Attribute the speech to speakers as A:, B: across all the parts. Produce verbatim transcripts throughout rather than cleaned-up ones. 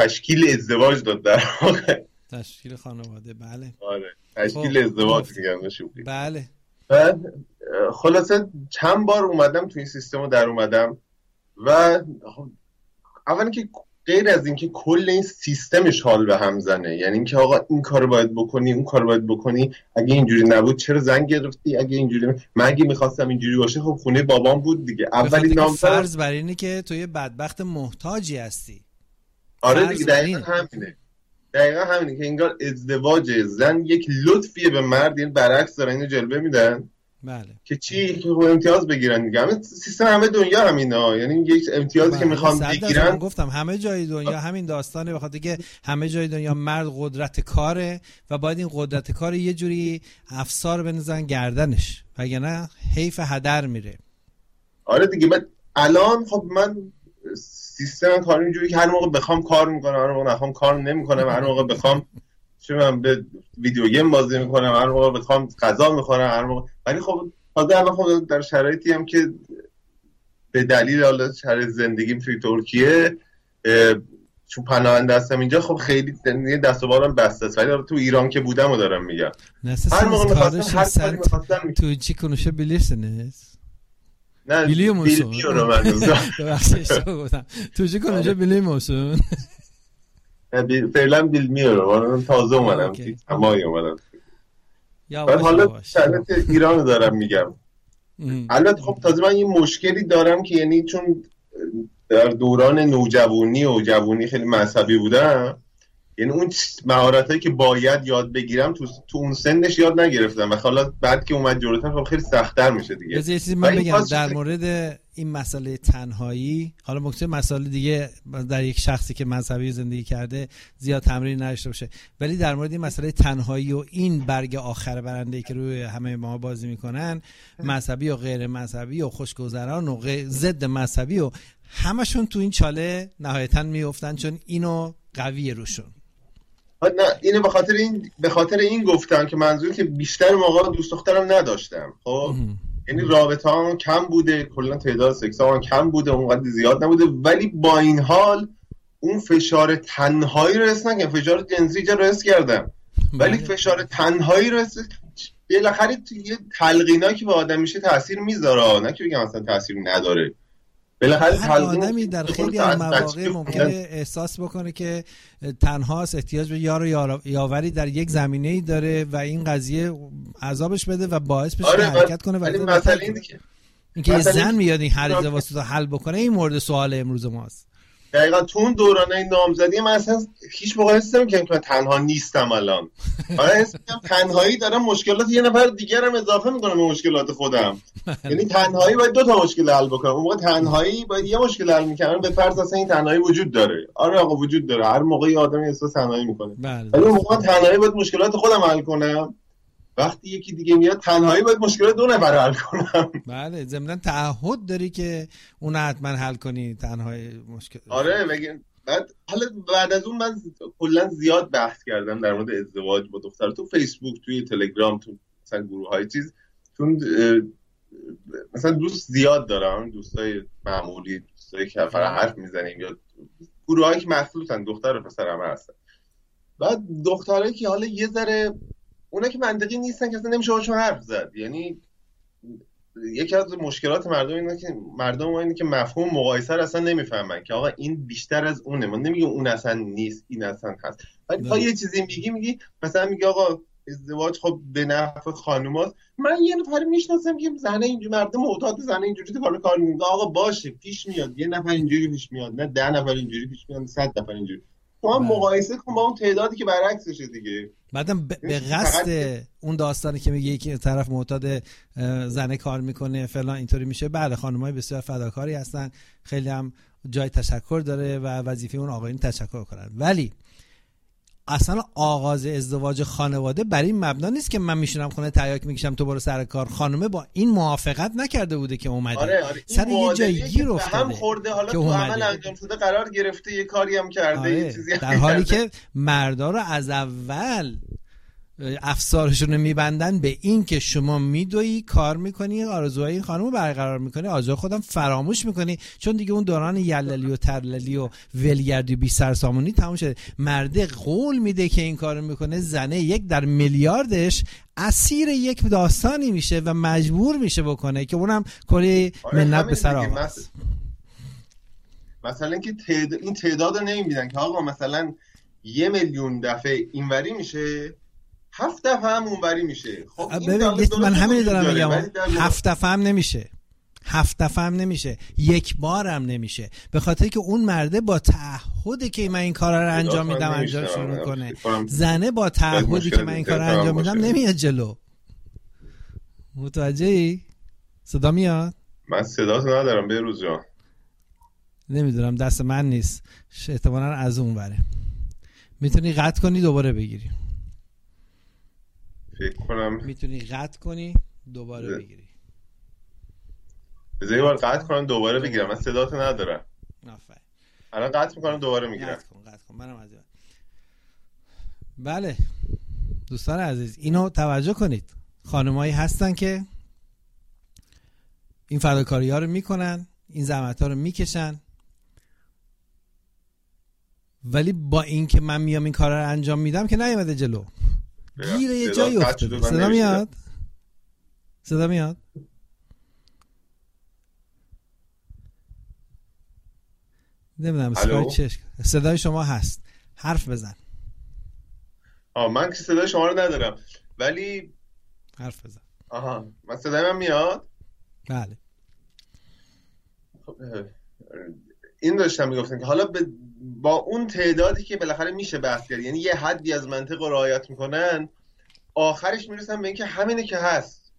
A: تشکیل ازدواج داد در واقع.
B: تشکیل خانواده. بله
A: آره تشکیل ازدواج میگن شوخی.
B: بله.
A: بعد خلاصه چند بار اومدم تو این سیستم رو در اومدم و اولا که غیر از این که کل این سیستمش حال به هم زنه، یعنی اینکه آقا این کارو باید بکنی اون کارو باید بکنی، اگه اینجوری نبود چرا زنگ گرفتی، اگه اینجوری من اگه می‌خواستم اینجوری باشه خب خونه بابام بود دیگه. اولی نام
B: فرض بر اینه که تو یه بدبخت محتاجی هستی.
A: آره دیگه دقیقاً همینه. دقیقاً همینه که انگار ازدواج زن یک لطفیه به مرد، یعنی برعکس دارن اینو جلوه میدن.
B: بله.
A: که چی که امتیاز بگیرن دیگه. همه سیستم همه دنیا همینا، یعنی یک امتیازی که میخوام بگیرن.
B: گفتم همه جای دنیا همین داستانه، بخاطر که همه جای دنیا مرد قدرت کاره و باید این قدرت کار یه جوری افسار بندازن گردنش، وگرنه حیف هدر میره.
A: آره دیگه. بعد الان خب من سیستم کار اینجوری که هر موقع بخوام کار میکنم، هر موقع نخوام کار نمیکنم، هر موقع بخوام چه من به ویدیو گیم بازی میکنم، هر موقع بخوام غذا میخورم، هر موقع. ولی خب حالا الان خب در شرایطی هم که به دلیل حالا شرایط زندگیم توی ترکیه چون پناهنده هستم اینجا، خب خیلی دست و بالم بسته است. ولی تو ایران که بودم و دارم میگم هر موقع میخواستم هر کاری میخواستم
B: تو چی konuşabilirsiniz
A: نه
B: biliyor musun
A: bilmiyorum ben
B: de تو چی konuşabiliyor musun
A: فعلا bilmiyorum من تازه اومدم تمایی اومدم بعد حالا شرایط ایران دارم میگم. البته خب تازه من یه مشکلی دارم که یعنی چون در دوران نوجوانی و جوانی خیلی مذهبی بودم، یعنی اون مهارتایی که باید یاد بگیرم تو تو اون سنش یاد نگرفتم و حالا بعد که اومد جلوتر خب خیلی سخت‌تر میشه دیگه.
B: یه چیزی من بگم در مورد این مسئله تنهایی، حالا ممکنه مسائل دیگه در یک شخصی که مذهبی زندگی کرده زیاد تمرین نداشته باشه، ولی در مورد این مسئله تنهایی و این برگ آخر برنده‌ای که روی همه ما بازی میکنن، مذهبی و غیر مذهبی و خوشگذران و ضد مذهبی و همشون تو این چاله نهایتاً میافتن، چون اینو قویه روشون.
A: نه اینو به خاطر این به خاطر این گفتم که منظور که بیشتر موقع دوست دخترم نداشتم. خب یعنی رابطه ها کم بوده، کلا تعداد سکس ها کم بوده، اونقدر زیاد نبوده، ولی با این حال اون فشار تنهایی رو حس نکردم. فشار جنسی رو حس کردم ولی فشار تنهایی رو حس بالاخره یه تلقینایی که به آدم میشه تاثیر میذاره، نه که بگم اصلا تاثیر نداره. بالاخره
B: هر آدمی در خیلی از مواقع ممکنه احساس بکنه که تنهاست، احتیاج به یار و یاوری در یک زمینه‌ای داره و این قضیه عذابش بده و باعث بشه
A: آره
B: حرکت کنه.
A: ولی مثلا اینکه
B: اینکه زن میاد این حریزه واسه تو حل بکنه، این مورد سوال امروز ماست.
A: دقیقاً تو اون دورانه نامزدی من اصلا هیچ موقع حس نمی‌کردم که من تنها نیستم. الان من حس می‌کنم تنهایی دارم مشکلات یه نفر دیگر هم اضافه می‌کنم به مشکلات خودم. یعنی تنهایی باید دو تا مشکل حل بکنم، اون موقع تنهایی باید یه مشکل حل می‌کردم. به فرض اصلا این تنهایی وجود داره. آره آقا وجود داره، هر موقع یه آدمی احساس تنهایی می‌کنه، ولی اون موقع تنهایی باید مشکلات خودم حل کنم. وقتی یکی دیگه میاد تنهایی باید مشکلات دو نفر حل کنم.
B: بله ضمن تعهد داری که اون حتما حل کنی تنهایی مشکل.
A: آره مگه بعد حالا بعد از اون من کلا زیاد بحث کردم در مورد ازدواج با دختر تو فیسبوک، توی تلگرام، تو مثلا گروه‌های چیز، چون مثلا دوست زیاد دارم، دوستای معمولی، دوستایی که فقط حرف میزنیم یا گروهایی که مخصوصا دختر و پسر هم هستن. بعد دخترایی که حالا یه ذره اونا که منطقی نیستن که اصلا نمیشه باشون حرف زد. یعنی یکی از مشکلات مردم اینه که مردم اینه که مفهوم مقایسه رو اصلا نمیفهمن که آقا این بیشتر از اونه. ما نمیگیم اون اصلا نیست این اصلا هست، ولی تا یه چیزی میگی میگی مثلا میگی آقا ازدواج خب به نفع خانوماست. من یه نفر میشناسم که زنه اینجوری، مرد معتاد زنه اینجوری کارو کار میکنه. آقا باشه پیش میاد، یه نفر اینجوری پیش میاد، نه ده نفر اینجوری پیش میاد، صد نفر اینجوری. تو هم مقایسه کن با اون تعدادی که برعکسشه دیگه.
B: بعدم به قصد اون داستانی که میگه یکی طرف معتاد زنه کار میکنه فلان اینطوری میشه. بله خانم‌های بسیار فداکاری هستن، خیلی هم جای تشکر داره و وظیفه اون آقایون تشکر کنن، ولی اصلا آغاز ازدواج خانواده بر این مبنا نیست که من میشونم خونه تریاک میکشم تو برو سر کار. خانومه با این موافقت نکرده بوده که اومده.
A: آره آره.
B: سر یه جایی گیر افتاده
A: هم خورده، حالا تو عمل انجام شده قرار گرفته، یه کاری هم کرده. آره.
B: یه چیزی هم در حالی که مردا رو از اول افسارشون رو میبندن به این که شما میدوی کار میکنی، آرزوهای این خانم رو برقرار میکنی، آرزوهای خودم فراموش میکنی، چون دیگه اون دوران یللی و ترللی و ولگردی بی سرسامونی تموم شده. مرده قول میده که این کارو میکنه، زنه یک در میلیاردش اسیر یک داستانی میشه و مجبور میشه بکنه که اونم کلی منت به سر آقا.
A: مثلا که تعداد این تعداد رو نمیبینن که آقا مثلا یه میلیون دفعه اینوری میشه، هفت دفعه هم اونوری میشه. خب
B: ببین من همین دارم میگم، هفت دفعه هم نمیشه، هفت دفعه هم نمیشه، یک بار هم نمیشه، به خاطر که اون مرده با تعهدی که من این کارا رو انجام میدم انجام شروع کنه، زنه با تعهدی که من این کارا رو انجام میدم نمیاد جلو. متوجهی؟ صدا میاد؟
A: من صداتو ندارم بهروز جان.
B: نمیدونم، دست من نیست، احتمالاً از اون وره. میتونی قطع کنی دوباره بگیری.
A: فکر کنم
B: میتونی قطع کنی دوباره ده. بگیری.
A: بذار یه بار قطع کنم دوباره بگیرم، من صداتو ندارم.
B: آفرین.
A: الان قطع میکنم دوباره میگیرم.
B: قطع کن قطع کن منم از این. بله دوستان عزیز، اینو توجه کنید، خانمایی هستن که این فداکاری ها رو میکنن، این زحمت ها رو میکشن، ولی با این که من میام این کار رو انجام میدم که نیومده جلو، گیر یه جایی افتاده. صدا میاد؟ صدا میاد؟ نمیدونم سکای چشم. صدای شما هست، حرف بزن.
A: آه من که صدای شما رو ندارم ولی
B: حرف بزن.
A: آها من صدای من میاد؟
B: بله.
A: خب این داشتم میگفتم که حالا با اون تعدادی که بالاخره میشه بحث کرد، یعنی یه حدی از منطق رو رعایت میکنن، آخرش میرسن به اینکه همینه که هست،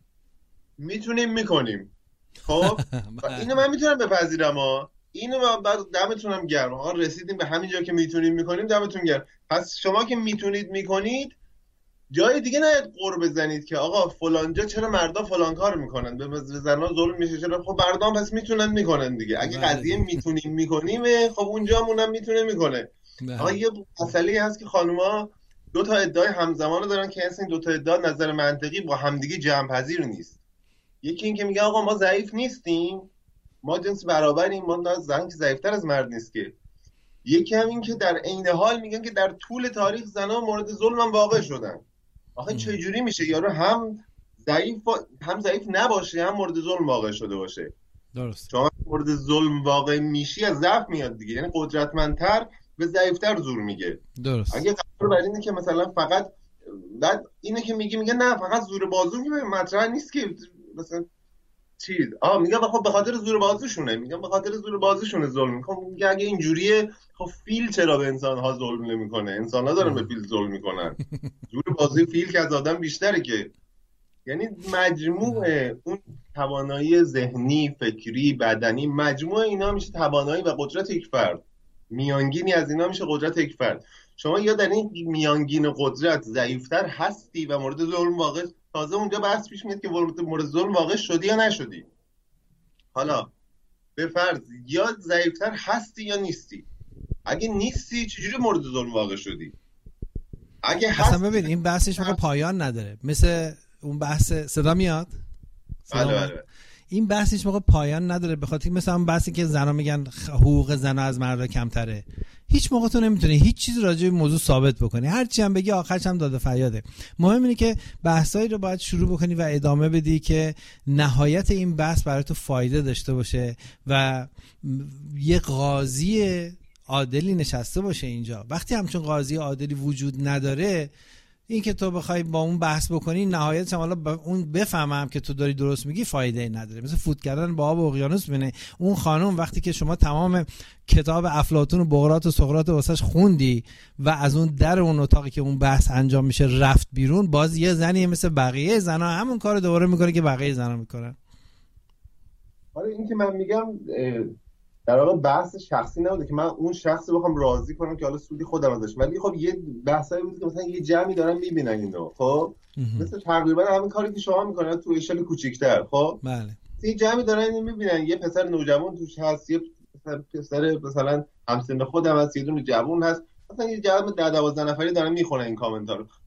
A: میتونیم میکنیم. خب اینو من میتونم بپذیرم ها، اینو من بعد دمتونم گرم، آقا رسیدیم به همین جا که میتونیم میکنیم، دمتون گرم. پس شما که میتونید میکنید، جای دیگه نهید قور بزنید که آقا فلان جا چرا مردا فلان کار میکنن، به زنا ظلم میشه چرا، خب مردام پس میتونن میکنن دیگه. اگه قضیه میتونیم میکنیم، خب اونجا مونم میتونه میکنه. آقا یه مسئله هست که خانوما دو تا ادعای همزمان رو دارن که اصلا این دو تا ادعا نظر منطقی با همدیگه جمع پذیر نیست. یکی این که میگه آقا ما ضعیف نیستیم، ما جنس برابریم، ما زن که ضعیف‌تر از مرد نیست که. یکی هم این که در عین حال میگن که در طول تاریخ زن‌ها مورد ظلم هم واقع شدن. آخه چه جوری میشه یارو هم ضعیف هم ضعیف نباشه هم مورد ظلم واقع شده باشه؟
B: درست.
A: شما مورد ظلم واقع میشی از ضعف میاد دیگه، یعنی قدرتمندتر به ضعیفتر زور میگه.
B: درست.
A: اگه قرار بر اینه که مثلا فقط بعد اینه که میگه میگه نه فقط زور بازو که مطرح نیست که مثلا چیز آ میگه خب به خاطر زور بازوشونه، میگم به خاطر زور بازوشونه ظلم میکنه. خب میگه اگه اینجوریه خب فیل چرا به انسان ها ظلم نمیکنه؟ انسان ها دارن به فیل ظلم میکنن. زور بازوی فیل که از آدم بیشتره که. یعنی مجموع اون توانایی ذهنی، فکری، بدنی، مجموع اینا میشه توانایی و قدرت یک فرد. میانگینی از اینا میشه قدرت یک فرد. شما یا در این میانگین قدرت ضعیفتر هستی و مورد ظلم واقع، تازه اونجا بحث پیش میاد که مورد ظلم واقع شدی یا نشدی. حالا به فرض یا ضعیفتر هستی یا نیستی. اگه نیستی چجوری مورد ظلم واقع شدی؟ اگه هستی
B: اصلا ببین این بحثش موقع پایان نداره، مثل اون بحث. صدا میاد؟
A: صدا بله بله.
B: این بحثش موقع پایان نداره، به خاطر مثلا اون بحثی که زنا میگن حقوق زنا از مردا کمتره. هیچ موقع تو نمیتونی هیچ چیز راجع به موضوع ثابت بکنی، هر چی هم بگی آخرش هم داده فریاده. مهم اینه که بحثایی رو باید شروع بکنی و ادامه بدی که نهایت این بحث برای تو فایده داشته باشه و یه قاضی عادلی نشسته باشه اینجا. وقتی همچون قاضی عادلی وجود نداره، این که تو بخوای با اون بحث بکنی نهایتش هم حالا اون بفهمم که تو داری درست میگی فایده ای نداره. مثل فوت کردن با آب اقیانوس بینه. اون خانم وقتی که شما تمام کتاب افلاطون و بقراط و سقراط واسش خوندی و از اون در اون اتاقی که اون بحث انجام میشه رفت بیرون، باز یه زنی مثل بقیه زنا همون کارو دوباره میکنه که بقیه زنا میکنن.
A: آره این که من میگم در واقع بحث شخصی نبوده که من اون شخص رو بخوام راضی کنم که حالا سودی خودم ازش، ولی خب یه بحثایی بود که مثلا یه جمعی دارن میبینن اینو، خب مثل تقریبا همین کاری که شما میکنن تو اشل کوچیک‌تر. خب
B: بله
A: یه جمعی دارن اینو میبینن، یه پسر نوجوان توش هست، یه پسر پسر مثلا همسن خودم هست، یه دونه جوون هست، مثلا یه جمع ده دوازده نفری دارن میخونن این کامنت ها رو.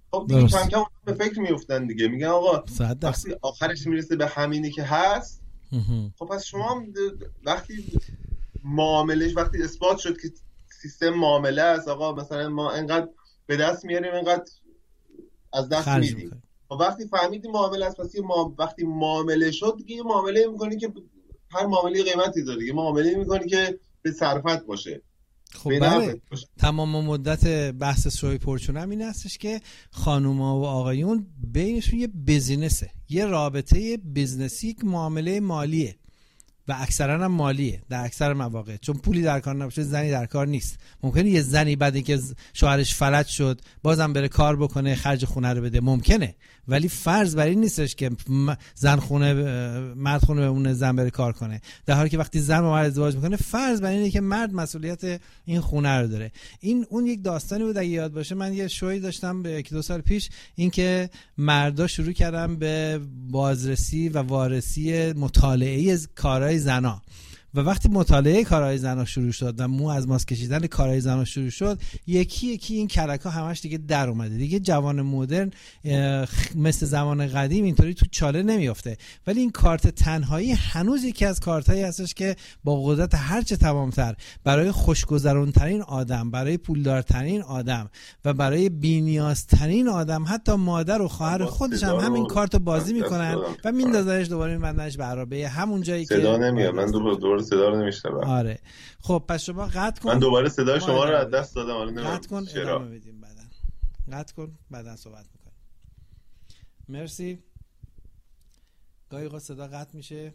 A: خب دیگه کم کم به فکر میافتن دیگه، میگن آقا وقتی آخرش میرسه به همینی که هست، خب پس شما وقتی معاملش وقتی اثبات شد که سیستم معامله است، آقا مثلا ما انقدر به دست میاریم انقدر از دست میدیم، خب وقتی فهمیدی معامله است، پس ما وقتی معامله شد دیگه یه معامله میکنی که هر معامله قیمتی داره، یه معامله میکنی که به صرفت باشه.
B: خب بله، تمام مدت بحث سوی پرچون هم این هستش که خانوما و آقایون بینشون یه بیزینسه، یه رابطه بیزنسی، معامله مالیه و اکثرا هم مالیه در اکثر مواقع، چون پولی در کار نباشه زنی در کار نیست. ممکنه یه زنی بعد اینکه شوهرش فلج شد بازم بره کار بکنه خرج خونه رو بده، ممکنه، ولی فرض بر این نیستش که زن خونه مرد خونه بمونه زن بره کار کنه، در حالی که وقتی زن با مرد ازدواج میکنه فرض بر اینه که مرد مسئولیت این خونه رو داره. این اون یک داستانی بود اگه یاد باشه، من یه شوی داشتم به یک دو سال پیش، اینکه مردا شروع کردن به بازرسی و وارسی مطالعه کارهای زنا، و وقتی مطالعه کارهای زنا شروع شد و مو از ماست کشیدن کارهای زنا شروع شد، یکی یکی این کلکا همش دیگه در اومده. دیگه جوان مدرن مثل زمان قدیم اینطوری تو چاله نمیافته، ولی این کارت تنهایی هنوز یکی از کارتایی هستش که با قدرت هرچه تمامتر برای خوشگذرونترین آدم، برای پولدارترین آدم و برای بی‌نیازترین آدم، حتی مادر و خواهر خودش هم همین کارت بازی میکنن و میندازنش دوباره میبندنش به عرابه همون جایی که
A: صدا نمیاد. من دوباره صدا رو نمیشنوم.
B: آره خب پس شما قطع کن.
A: من دوباره صدای شما رو از دست دادم، الان
B: قطع کن ادامه بدیم، بعداً قطع کن بعداً صحبت میکنیم. مرسی. گاهی اوقات صدا قطع میشه.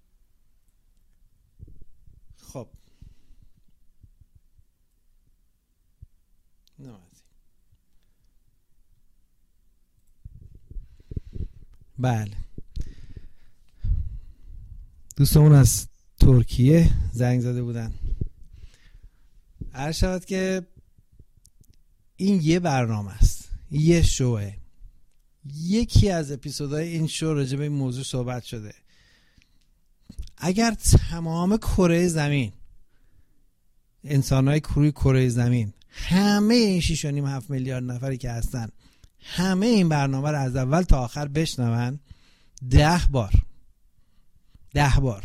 B: خب نمازی. بله دوستمون از ترکیه زنگ زده بودن. عرض شود که این یه برنامه است، یه شوه، یکی از اپیزودهای این شو راجع به این موضوع صحبت شده. اگر تمام کره زمین، انسانهای کروی کره زمین، همه این شش و نیم هفت میلیارد نفری که هستن، همه این برنامه رو از اول تا آخر بشنون، ده بار ده بار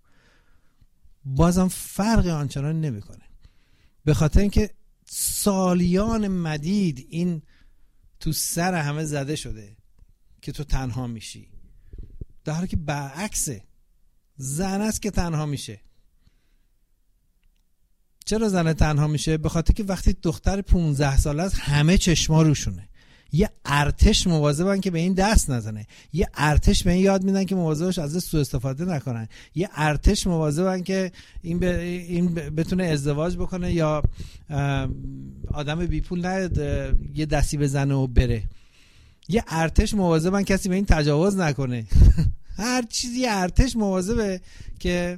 B: بازم فرق آنچنان نمیکنه، به خاطر اینکه سالیان مدید این تو سر همه زده شده که تو تنها میشی، در حالی که برعکسه، زن است که تنها میشه. چرا زن تنها میشه؟ به خاطر که وقتی دختر پونزده ساله است همه چشما روشونه، یه ارتش مواظبن که به این دست نزنه، یه ارتش به این یاد میدن که مواظبش از سوء استفاده نکنن، یه ارتش مواظبن که این ب... این بتونه ازدواج بکنه یا آدم بی پول نیاد یه دستی بزنه و بره، یه ارتش مواظبن کسی به این تجاوز نکنه. هر چیزی یه ارتش مواظبه که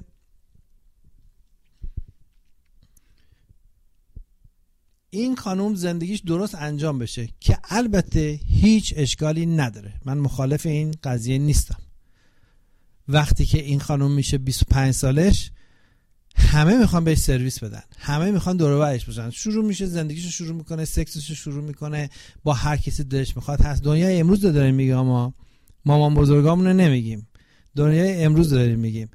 B: این خانوم زندگیش درست انجام بشه، که البته هیچ اشکالی نداره، من مخالف این قضیه نیستم. وقتی که این خانوم میشه بیست و پنج سالش، همه میخوان بهش سرویس بدن، همه میخوان دور و برش باشن، شروع میشه زندگیشو شروع میکنه، سکسشو شروع میکنه، با هر کسی دلش میخواد هست. دنیای امروز رو داریم میگیم، ما مامان بزرگامونو نمیگیم، دنیای امروز رو داریم میگیم.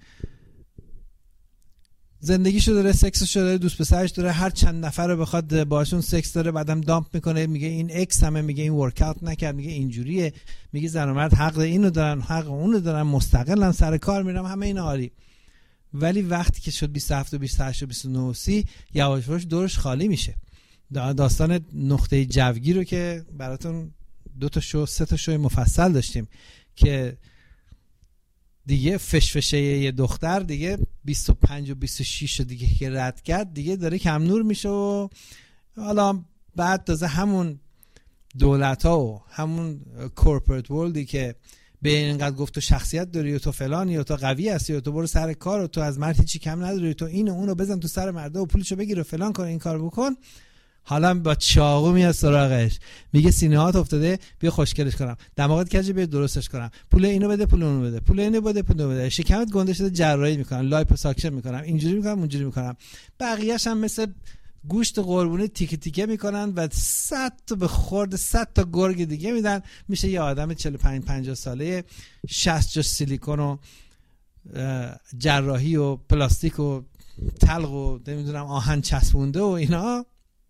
B: زندگیشو داره، سکسشو داره، دوست پسرش داره، هر چند نفر رو بخواد باشون سکس داره، بعدم دامپ میکنه، میگه این اکس همه، میگه این ورک اوت نکرد، میگه اینجوریه، میگه زن و مرد حق اینو دارن، حق اونو دارن، مستقلن، سر کار میرم، همه اینا عالی. ولی وقتی که شد بیست و هفت و بیست و هشت و بیست و نه و سی، یواش یواش دورش خالی میشه. داستان نقطه جوگیر رو که براتون دو تا شو سه تا شو مفصل داشتیم که دیگه فشفشه یه دختر دیگه بیست و پنج و بیست و شش دیگه که رد کرد دیگه داره کم نور میشه، و حالا بعد تازه همون دولت ها و همون کورپوریت ورلدی که به اینقدر گفت تو شخصیت داری و تو فلانی و تو قوی هستی و تو برو سر کار و تو از مرد هیچی کم نداری، تو اینو اونو بزن تو سر مردا و پولشو بگیر و فلان کن، این کارو بکن، حالا با چاقو میاد سراغش، میگه سینه‌هات افتاده بیا خوشگلش کنم، دماغت کجه بیا درستش کنم، پول اینو بده پول اونو بده، پول اینو بده پول اونو بده، شکمت گنده شده جراحی میکنم، لایپوساکشن میکنم، اینجوری میکنم اونجوری میکنم. بقیه‌اش هم مثل گوشت قربونی تیکه تیکه میکنن و صد تا به خورد صد تا گرگ دیگه میدن، میشه یه آدم چهل و پنج پنجاه ساله شصت جا سیلیکون و جراحی و پلاستیک و تلق و نمیدونم آهن چسبونده و اینا،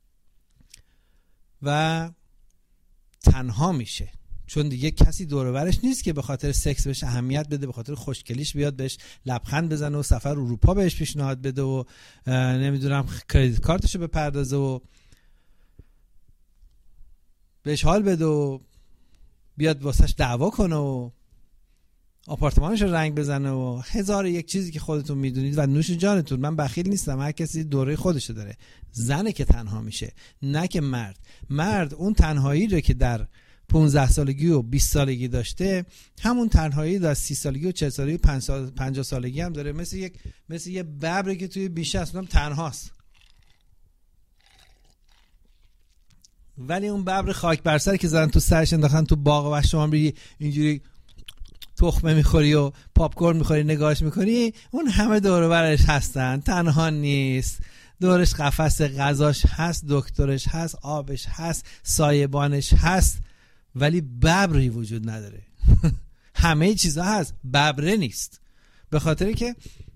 B: و تنها میشه چون دیگه کسی دور و برش نیست که به خاطر سکس بهش اهمیت بده، به خاطر خوشگلیش بیاد بهش لبخند بزنه و سفر اروپا بهش پیشنهاد بده و نمیدونم کریدیت کارتشو بپردازه و بهش حال بده و بیاد واسش دعوا کنه و آپارتمانش رو رنگ بزنه و هزار یک چیزی که خودتون میدونید و نوش جانتون. من بخیل نیستم، هر کسی دوره خودشو داره. زنه که تنها میشه، نه که مرد. مرد اون تنهایی رو که در پانزده سالگی و بیست سالگی داشته، همون تنهایی در سی سالگی و چهل سالگی و پنجاه سالگی هم داره. مثل یک مثل یه ببری که توی بیشه هست، اونم تنهاست. ولی اون ببر خاک بر سر که زدن تو سرش انداختن تو باغ و شما میری اینجوری تخمه میخوری و پاپ کورن میخوری نگاهش میکنی، اون همه دور و برش هستن، تنها نیست. دورش قفس غذاش هست، دکترش هست، آبش هست، سایبانش هست، ولی ببری وجود نداره. همه چیزا هست، ببره نیست. به خاطری که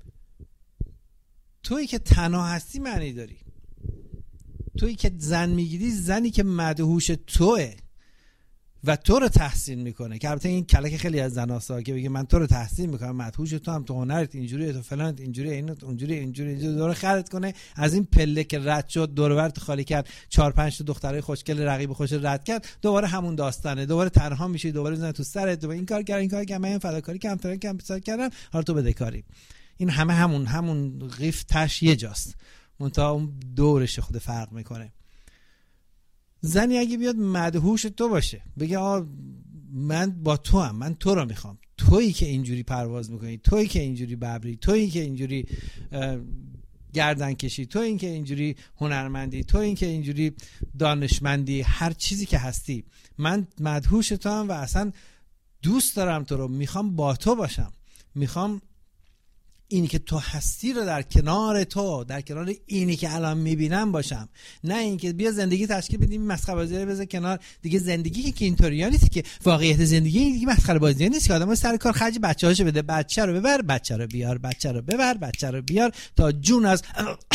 B: تویی که تنها هستی معنی داری. تویی که زن میگیری، زنی که مدهوش توه و تو رو تحسین میکنه، که البته این کلک خیلی از زناسا که بگه من تو رو تحسین میکنم، مدهوش تو هم، تو هنرت اینجوری، تو فلانت اینجوری، اینت اونجوری، اینجوری اینجوری دور خرت کنه. از این پله که رد شد، دور و برت خالی کرد، چهار پنج تا دخترای خوشگل رقیب خوش رد کرد، دوباره همون داستانه، دوباره تنها میشی، دوباره میزنه تو سرت، دوباره این کار کرد، این کار کردم، من فداکاری کردم، فلان کردم، بسار کردم، حالا تو بدهکاری. این همه همون همون قیف تاش یه جاست، منتها اون دورش خود فرق میکنه. زنی اگه بیاد مدهوش تو باشه، بگه آ من با تو هم، من تو رو میخوام، تویی که اینجوری پرواز میکنی، تویی که اینجوری ببری، تویی که اینجوری گردن کشی، تویی که اینجوری هنرمندی، تویی که اینجوری دانشمندی، هر چیزی که هستی، من مدهوش تو هم و اصلا دوست دارم تو رو، میخوام با تو باشم، میخوام اینی که تو هستی رو در کنار تو، در کنار اینی که الان میبینم باشم، نه اینکه بیا زندگی تشکیل بدیم مسخره بازی رو بذار کنار. دیگه زندگی که اینطوریه نیست، که واقعیت زندگی دیگه مسخره بازی نیست که آدم سر کار خرج بچه‌هاشو بده، بچه رو ببر، بچه رو بیار، بچه رو ببر، بچه رو بیار تا جون از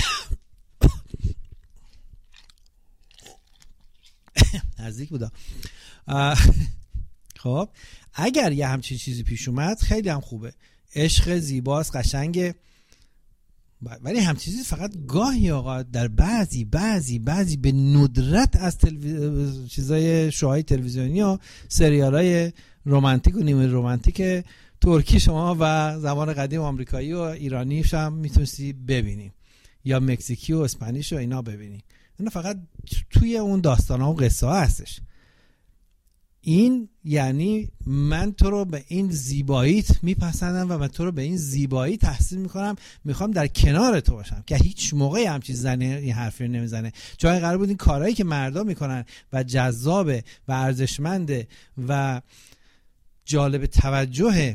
B: نزدیک بودا. خب اگر یه همچین چیزی پیش اومد خیلی هم خوبه، عشق زیباست، قشنگه، ولی هم چیزی فقط گاهی آقا در بعضی بعضی بعضی به ندرت از تلویز... چیزای شوهای تلویزیونی و سریالای رمانتیک و نیمه رمانتیک ترکی شما و زمان قدیم آمریکایی و ایرانیش هم میتونستی ببینی، یا مکزیکی و اسپانیش و اینا ببینی. اینا فقط توی اون داستانا و قصه ها هستش. این یعنی من تو رو به این زیباییت میپسندم و من تو رو به این زیبایی تحسین میکنم، میخوام در کنار تو باشم، که هیچ موقعی همچین زنه این حرفی نمیزنه. چون قرار بود این کارهایی که مردا میکنن و جذابه و ارزشمنده و جالب توجه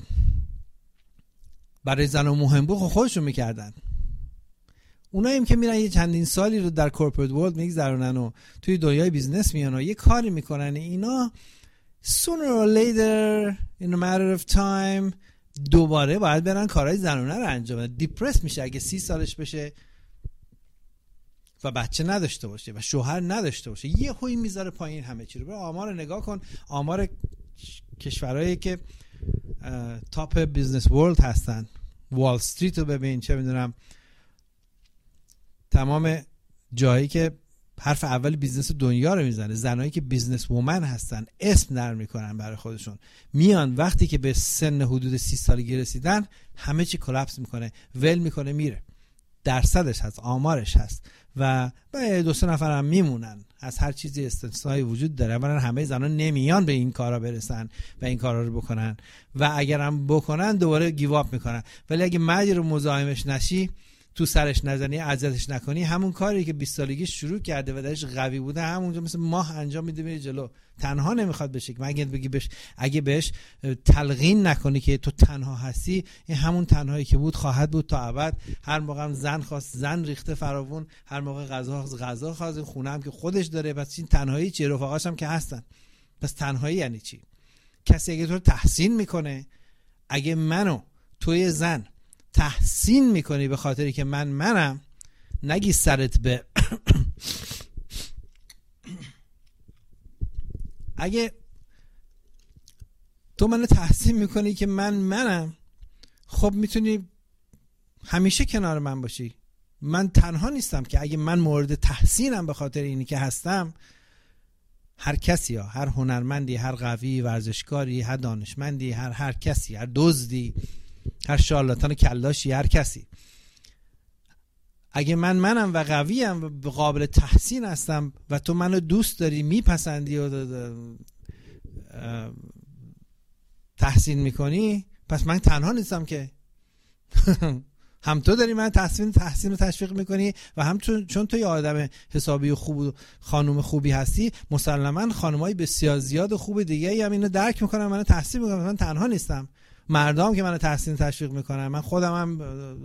B: برای زن و مهم بود، خودشون میکردن. اوناییم که میرن یه چندین سالی رو در کورپوریت ورلد میگذرونن و توی دنیای بیزنس میان و یه کاری میکنن، اینا sooner or later in a matter of time دوباره باید برن کارهای زنونه رو انجام بدن. دیپرس میشه اگه سی سالش بشه و بچه نداشته باشه و شوهر نداشته باشه، یه هوی میذاره پایین همه چی رو. برو آمار رو نگاه کن، آمار کشورهایی که تاپ بیزنس ورلد هستن، وال استریت رو ببین، چه میدونم تمام جایی که حرف اول بیزنس دنیا رو میزنه، زنایی که بیزنس وومن هستن اسم در میکنن برای خودشون، میان وقتی که به سن حدود سی سالگی رسیدن همه چی کلاپس میکنه، ول میکنه میره. درصدش هست، آمارش هست و به دو سه نفر هم میمونن. از هر چیزی استثنایی وجود داره، ولی همه زنا نمیان به این کارا برسن و این کارا رو بکنن و اگر هم بکنن دوباره گیو اپ میکنن. ولی اگه مردی رو مزاحمش نشی تو سرش نزنی، اذیتش نکنی، همون کاری که بیست سالگی شروع کرده و درش قوی بوده همونجا مثل ماه انجام میده میره جلو. تنها نمیخواد بشه. مگه بگی بهش، اگه بهش تلقین نکنی که تو تنها هستی، این همون تنهایی که بود خواهد بود تا ابد. هر موقع هم زن خواست زن ریخته فراوون، هر موقع غذا غذا خواست، این خونه هم که خودش داره. پس این تنهایی چیه؟ رفقاش هم که هستن. پس تنهایی یعنی چی؟ کسی اگه تو رو تحسین میکنه، اگه منو توی زن تحسین میکنی به خاطری که من منم، نگی سرت به اگه تو منو تحسین میکنی که من منم، خب میتونی همیشه کنار من باشی. من تنها نیستم که اگه من مورد تحسینم به خاطر اینی که هستم، هر کسی ها، هر هنرمندی، هر قوی، ورزشکاری، هر دانشمندی، هر هر کسی، هر دزدی، هر شارلاتان کلاشی، هر کسی، اگه من منم و قویم و قابل تحسین هستم و تو منو دوست داری، میپسندی و تحسین میکنی، پس من تنها نیستم که هم تو داری من تحسین تحسین و تشویق میکنی و هم چون, چون تو یه آدم حسابی و خوب و خانم خوبی هستی، مسلما خانمای بسیار زیاد و خوب دیگه ای هم اینو درک میکنن، منو تحسین میکنن. من تنها نیستم. مردم که منو تحسین تشویق میکنن، من خودم هم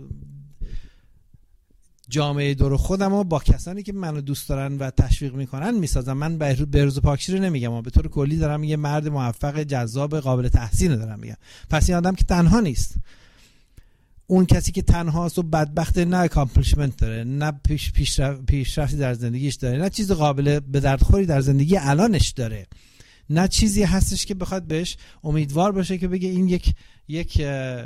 B: جامعه دور خودم رو با کسانی که منو دوست دارن و تشویق میکنن میسازم. من بهروز پاکشی رو نمیگم، اما به طور کلی دارم یه مرد موفق، جذاب، قابل تحسین دارم میگم. پس این آدم که تنها نیست. اون کسی که تنهاست و بدبخته، نه اکامپلیشمنت داره، نه پیش پیشرفتی پیش در زندگیش داره، نه چیز قابل به درد خوری در زندگی الانش داره، نه چیزی هستش که بخواد بهش امیدوار باشه که بگه این یک یک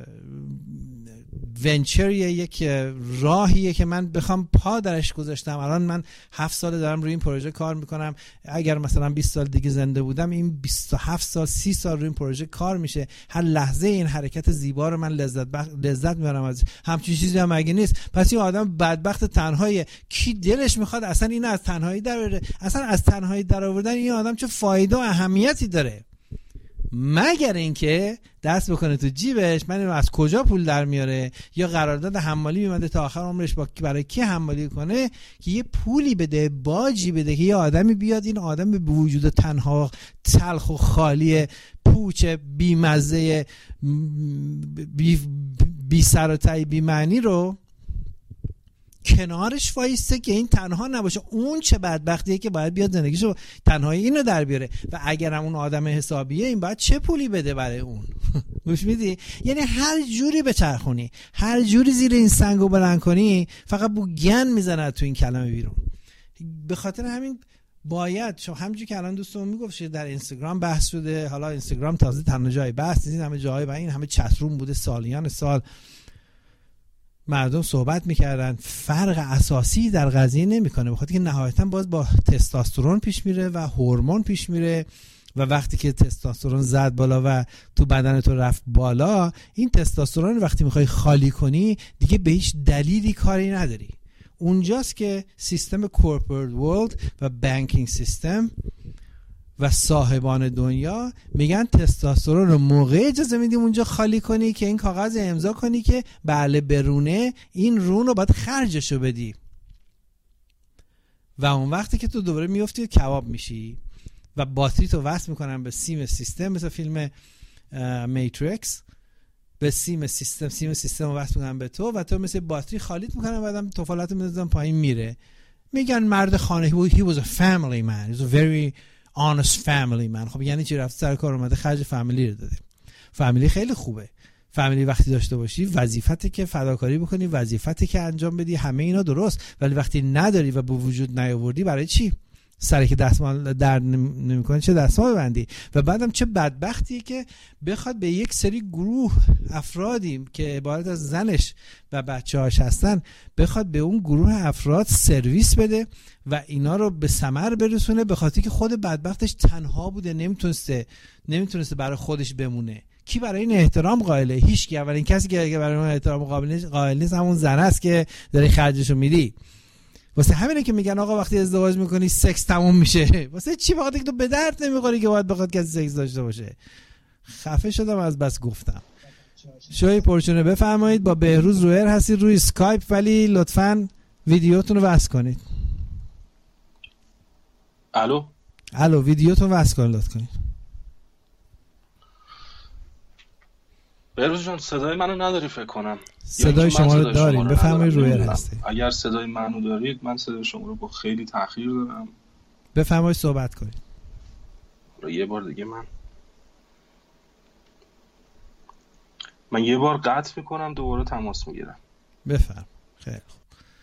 B: ونچریه، یک راهیه که من بخوام پا درش گذاشتم. الان من هفت سال دارم روی این پروژه کار میکنم. اگر مثلا بیست سال دیگه زنده بودم، این بیست و هفت سال سی سال روی این پروژه کار میشه. هر لحظه این حرکت زیبا رو من لذت بخ... لذت میبرم از همچین چیزی هم اگه نیست. پس این آدم بدبخت تنهاییه. کی دلش میخواد اصلا اینو از تنهایی در آورده؟ اصلا از تنهایی در آوردن این آدم چه فایده و اهمیتی داره؟ مگر اینکه دست بکنه تو جیبش، من اینو از کجا پول در میاره، یا قرارداد حمالی میمنده تا آخر عمرش با برای کی حمالی کنه که یه پولی بده، باجی بده که یه آدمی بیاد این آدم به وجود تنها، تلخ و خالی، پوچ، بیمزه، بی, بی سر و ته، بی معنی رو کنارش وایسته که این تنها نباشه. اون چه بدبختیه که باید بیاد زندگیشو تنهایی اینو در بیاره. و اگر هم اون آدم حسابیه، این باید چه پولی بده برای اون؟ گوش میدی؟ یعنی هر جوری بچرخونی، هر جوری زیر این سنگو بلند کنی، فقط بوگن میزنه تو این کلمه بیرون. به خاطر همین باید شما همونجوری که الان دوستمون میگفت در اینستاگرام بحث شده، حالا اینستاگرام تازه تنها جای بحث نیست، همه جای و این همه چت روم بوده، سالیان سال مردم صحبت میکردن. فرق اساسی در قضیه نمیکنه، بخاطر که نهایتا باز با تستوسترون پیش میره و هورمون پیش میره و وقتی که تستوسترون زد بالا و تو بدن تو رفت بالا، این تستوسترون وقتی میخوای خالی کنی دیگه به هیچ دلیلی کاری نداری. اونجاست که سیستم کورپوریت ورلد و بانکینگ سیستم و صاحبان دنیا میگن تستوسترون رو موقع اجازه میدیم اونجا خالی کنی که این کاغذ امضا کنی که بله برونه، این رون رو باید خرجشو بدی. و اون وقتی که تو دوباره میفتی کباب میشی و باتری تو وصل میکنن به سیم سیستم، مثل فیلم میتریکس، به سیم سیستم سیم سیستم رو وصل میکنن به تو و تو مثل باتری خالیت میکنن، بعدم توفالت رو میذارن پایین میره. میگن مرد خانه، he was a family man, he was a very honest family man. خب یعنی چی؟ رفت سر کار اومده خرج فامیلی رو داده. فامیلی خیلی خوبه. فامیلی وقتی داشته باشی، وظیفته که فداکاری بکنی، وظیفته که انجام بدی، همه اینا درست. ولی وقتی نداری و به وجود نیاوردی، برای چی؟ سری که دستمال در نمیکنه چه دستمال ببندی؟ و بعدم چه بدبختیه که بخواد به یک سری گروه افرادی که عبارت از زنش و بچه‌هاش هستن، بخواد به اون گروه افراد سرویس بده و اینا رو به ثمر برسونه، به خاطر که خود بدبختش تنها بوده، نمیتونسته نمیتونسته برای خودش بمونه. کی برای این احترام قائله؟ هیچ کی. اولین کسی که برای اون احترام قائل نیست همون زن است که داری خرجشو میدی. واسه همینه که میگن آقا وقتی ازدواج میکنی سکس تموم میشه. واسه چی؟ وقتی که تو به درد نمیخوری که باید بخواد کسی سکس داشته باشه. خفه شدم از بس گفتم. شوی پرچونه بفرمایید. با بهروز رویر هستید روی اسکایپ، ولی لطفاً ویدیوتون رو وصل کنید.
C: الو
B: الو ویدیوتون وصل کنید لطفاً.
C: بهروز جان صدای منو نداری فکر کنم.
B: صدای شما رو داریم، بفرمایید رویر هستید.
C: اگر صدای منو دارید من صدای شما رو با خیلی تأخیر دارم.
B: بفرمایید صحبت کنید.
C: یه بار دیگه من من یه بار قطع میکنم دوباره تماس میگیرم.
B: بفرم. خیلی خوب.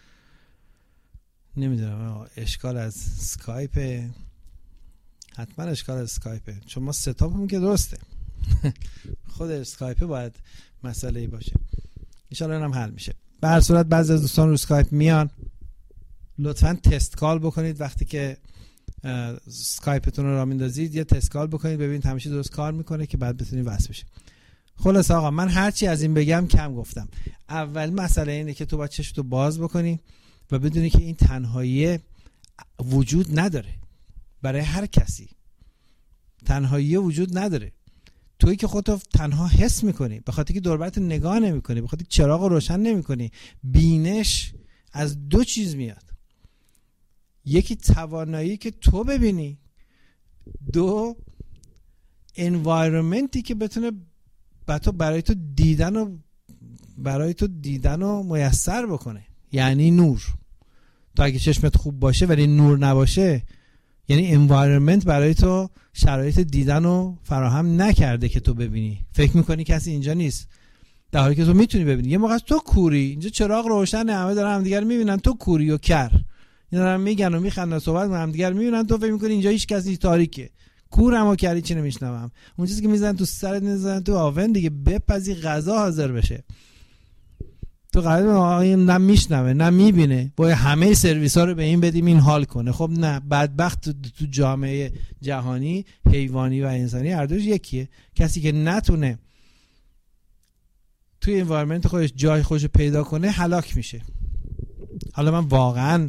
B: نمیدونم اشکال از اسکایپ، حتما اشکال از اسکایپه، چون ما ستاپمون که درسته. خود اسکایپ باید مسئله ای باشه. ان شاء الله اینم حل میشه. به هر صورت بعضی از دوستان رو اسکایپ میان، لطفاً تست کال بکنید. وقتی که اسکایپتون رو راه میندازید یه تست کال بکنید ببینید همیشه درست کار میکنه که بعد بتونید وصل بشید. خلاص آقا من هرچی از این بگم کم گفتم. اول مسئله اینه که تو باید چشمتو باز بکنی و بدونی که این تنهایی وجود نداره. برای هر کسی تنهایی وجود نداره. تویی که خودتو تنها حس میکنی به خاطر که دور و برت نگاه نمیکنی، به خاطر که چراغ رو روشن نمیکنی. بینش از دو چیز میاد، یکی توانایی که تو ببینی، دو انوایرمنتی که بتونه برای تو دیدن و برای تو دیدن و میسر بکنه. یعنی نور. تو اگه چشمت خوب باشه ولی نور نباشه، یعنی انوایرمنت برای تو شرایط دیدن رو فراهم نکرده که تو ببینی. فکر میکنی کسی اینجا نیست در حالی که تو میتونی ببینی. یه موقع تو کوری، اینجا چراغ روشنه، همه دارن همدیگر میبینن، تو کوری و کر، اینا دارن میگن و میخندن صحبت میکنن، همدیگر میبینن، تو فکر میکنی اینجا هیچ کسی تاریکه. کورم و کری چی نمیشنوم. اون چیزی که میزنن تو سرت میزنن تو آون دیگه، بپزی غذا حاضر بشه. تو قراره نه میشنوه نه میبینه، باید همه سرویس ها رو به این بدیم این حال کنه. خب نه، بدبخت تو, تو جامعه جهانی حیوانی و انسانی هر دوش یکیه. کسی که نتونه توی انوایرمنت خودش جای خودش پیدا کنه هلاک میشه. حالا من واقعا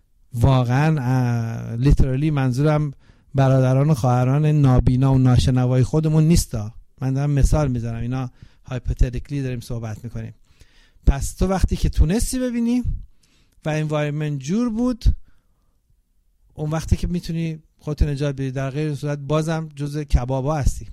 B: واقعا لیترالی منظورم برادران و خواهران نابینا و ناشنوای خودمون نیستا. من دارم مثال میزنم، اینا هایپوتتیکلی داریم صحبت میکنیم. پس تو وقتی که تونستی ببینی و انوایرمنت جور بود، اون وقتی که میتونی خودت نجات بدی. در غیر صورت بازم جز کبابا هستی.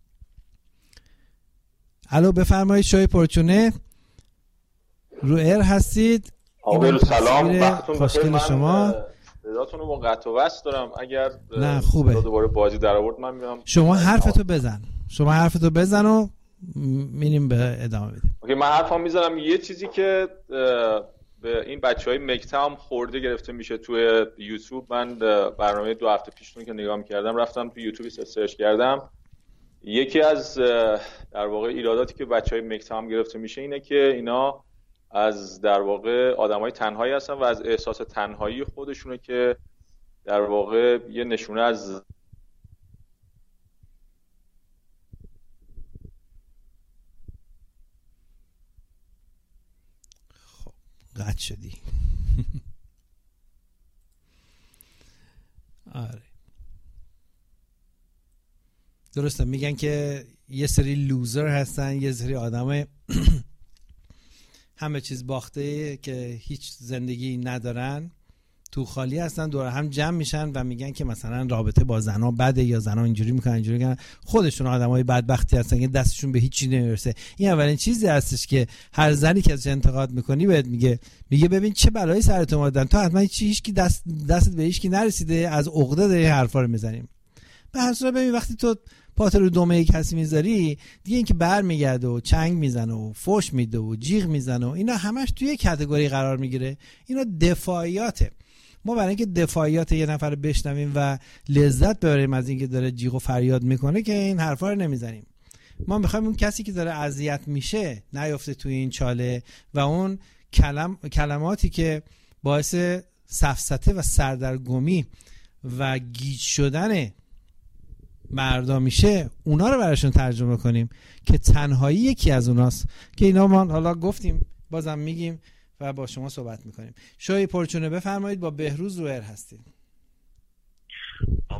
B: الو بفرمایید. شوی پرچونه رو ایر هستید.
D: آقا سلام، وقتتون
B: بخیر. من
D: شما صداتون رو با قطع و وصل دارم. اگر
B: نه خوبه
D: دوباره بازی در آورد من میام.
B: شما حرفتو بزن شما حرفتو بزن و میریم به ادامه بدیم.
D: اوکی، من حرفام میزنم. یه چیزی که به این بچهای مکتام خورده گرفته میشه توی یوتیوب، من برنامه دو هفته پیشتون که نگاه میکردم رفتم توی یوتیوب سرچ کردم. یکی از در واقع ایراداتی که بچهای مکتام گرفته میشه اینه که اینا از در واقع آدمای تنهایی هستن و از احساس تنهایی خودشونه که در واقع یه نشونه از
B: قطع شدی. آره درسته، میگن که یه سری لوزر هستن، یه سری آدم همه چیز باخته که هیچ زندگی ندارن، تو خالی هستن، دور هم جمع میشن و میگن که مثلا رابطه با زنا بده یا زنا اینجوری میکنن اینجوری میکنن. خودشون آدمای بدبختی هستن که دستشون به هیچ چیزی نمیرسه. این اولین چیزی هستش که هر زنی که ازش انتقاد میکنی بهت میگه میگه ببین چه بلایی سرت اومدن، تو حتما هیچ هیچ کی دست دستت به هیچ کی نرسیده، از عقده داری حرفا رو میزنیم. به هر صورت ببین وقتی تو پات رو دمه کسی میذاری دیگه، این که برمیگرده و چنگ میزنه و فوش میده و جیغ میزنه و اینا همش توی کاتگوری قرار میگیره. اینا دفاعیاته. ما برای اینکه دفاعیات یه نفر بشنویم و لذت ببریم از اینکه داره جیغ و فریاد میکنه که این حرفا رو نمیزنیم. ما میخوایم اون کسی که داره اذیت میشه نیفته توی این چاله و اون کلم کلماتی که باعث سفسطه و سردرگمی و گیج شدن مردا میشه اونا رو براشون ترجمه کنیم که تنهایی یکی از اوناست که اینا ما حالا گفتیم بازم میگیم و با شما صحبت میکنیم. شوی پرچونه بفرمایید. با بهروز رویر هستید.
E: بهروز من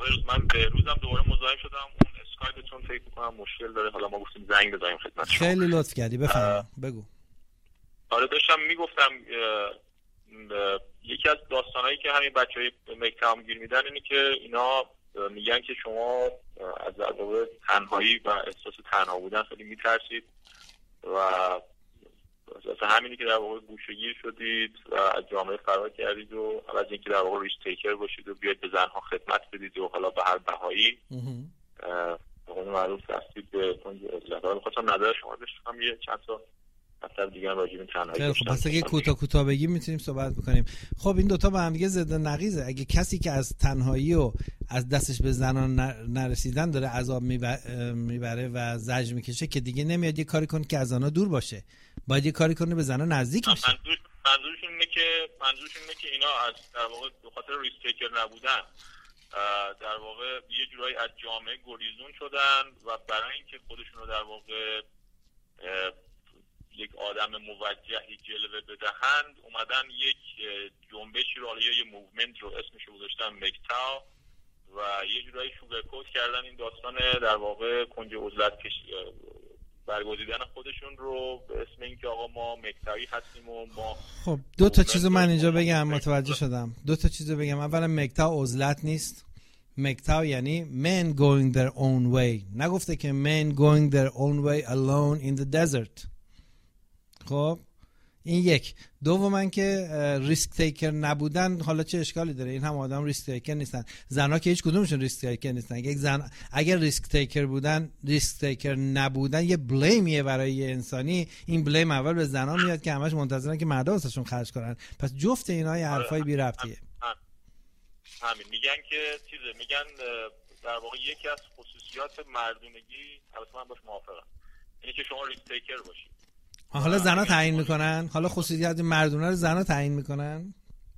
E: به روزم دوباره مزاحم شدم. اون اسکایپتون فکر می‌کنم مشکل داره، حالا ما گفتیم زنگ بزنیم خدمت شما.
B: خیلی لطف کردی، بفرمایید بگو.
E: آره داشتم میگفتم یکی از داستانایی که همین بچهای مکتام گیر میدن اینه که اینا میگن که شما از در واقع تنهایی و احساس تنها بودن خیلی میترسید و اساسا همینی که در واقع گوشه‌گیر شدید و از جامعه فرار کردید و از اینکه در واقع ریسک تیکر باشید و بیاید به زنها خدمت بدید و حالا به هر بهایی به قول معروف رسید به کنج عزلت. حالا می‌خواستم نظر شما بشنوم، یه چند تا مطلب دیگه راجع به تنهایی
B: خیلی خب، پس اگه کوتاه کوتاه بگیم میتونیم صحبت بکنیم. خب این دوتا با هم دیگه ضد و نقیضه. اگه کسی که از تنهایی و از دستش به زنان نرسیدن داره عذاب میبره و زجر میکشه که دیگه نمیاد یه کاری کنه که از آنها دور باشه، باید یه کاری کنه به زنان نزدیک بشه.
E: منظور منظورشون اینه که منظورشون اینه که اینا از در واقع به خاطر ریسک تیکر نبودن در واقع یه جورایی از جامعه گریزون شدن و برای اینکه خودشون رو در واقع یک آدم موجهی جلوه بدهند اومدن یک جنبشی رو، حالا یه موومنت رو اسمش رو گذاشتن مکتاو و یه جورایی شوگرکوت کردن این داستان در واقع کنج عزلت برگزیدن خودشون رو به اسم اینکه آقا ما مکتاوی هستیم و ما.
B: خب دو تا چیزو من اینجا بگم، متوجه شدم. دو تا چیزو بگم. اولا مکتاو عزلت نیست. مکتاو یعنی men going their own way. نگفته که men going their own way alone in the desert. خب این یک. دوما که ریسک تیکر نبودن حالا چه اشکالی داره؟ این هم آدم ریسک تیکر نیستن. زنها که هیچ کدومشون ریسک تیکر نیستن. اگه زن اگر ریسک تیکر بودن، ریسک تیکر نبودن یه بلیمیه برای یه انسانی. این بلیم اول به زنها میاد که همش منتظرن که مردا واسهشون خرج کنن. پس جفت اینا یه حرفای بی ربطیه.
E: همین میگن که چیزه، میگن در واقع یکی از خصوصیات مردونگی، البته من باش موافقم، اینه که شما ریسک تیکر باشید.
B: حالا زنا تعیین میکنن؟ حالا خصوصیات مردونه رو زنا تعیین میکنن؟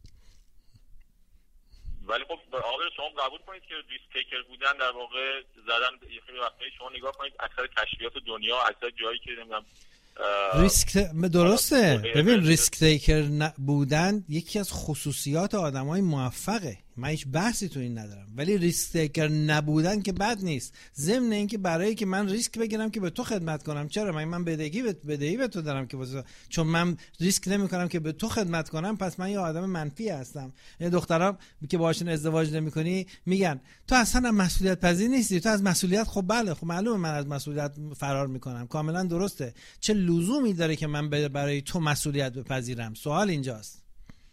E: ولی خب آقا شما قبول کنید که ریسک تیکر بودن در واقع زدن یه خیلی وقتی شما نگاه کنید اکثر کشفیات دنیا، اکثر جایی که نمیدونم
B: ریسک درسته. ببین ریسک تیکر بودن یکی از خصوصیات آدمای موفقه، من هیچ بحثی تو این ندارم، ولی ریسک تیکر نبودن که بد نیست. ضمن اینکه برای که من ریسک بگیرم که به تو خدمت کنم، چرا من من بدهی به بدهی به تو دارم که واسه، چون من ریسک نمیکنم که به تو خدمت کنم پس من یه آدم منفی هستم. یه دخترا که باهاشون ازدواج نمیکنی میگن تو اصلا مسئولیت پذیر نیستی، تو از مسئولیت. خب بله، خب معلومه من از مسئولیت فرار میکنم، کاملا درسته. چه لزومی داره که من برای تو مسئولیت بپذیرم؟ سوال اینجاست.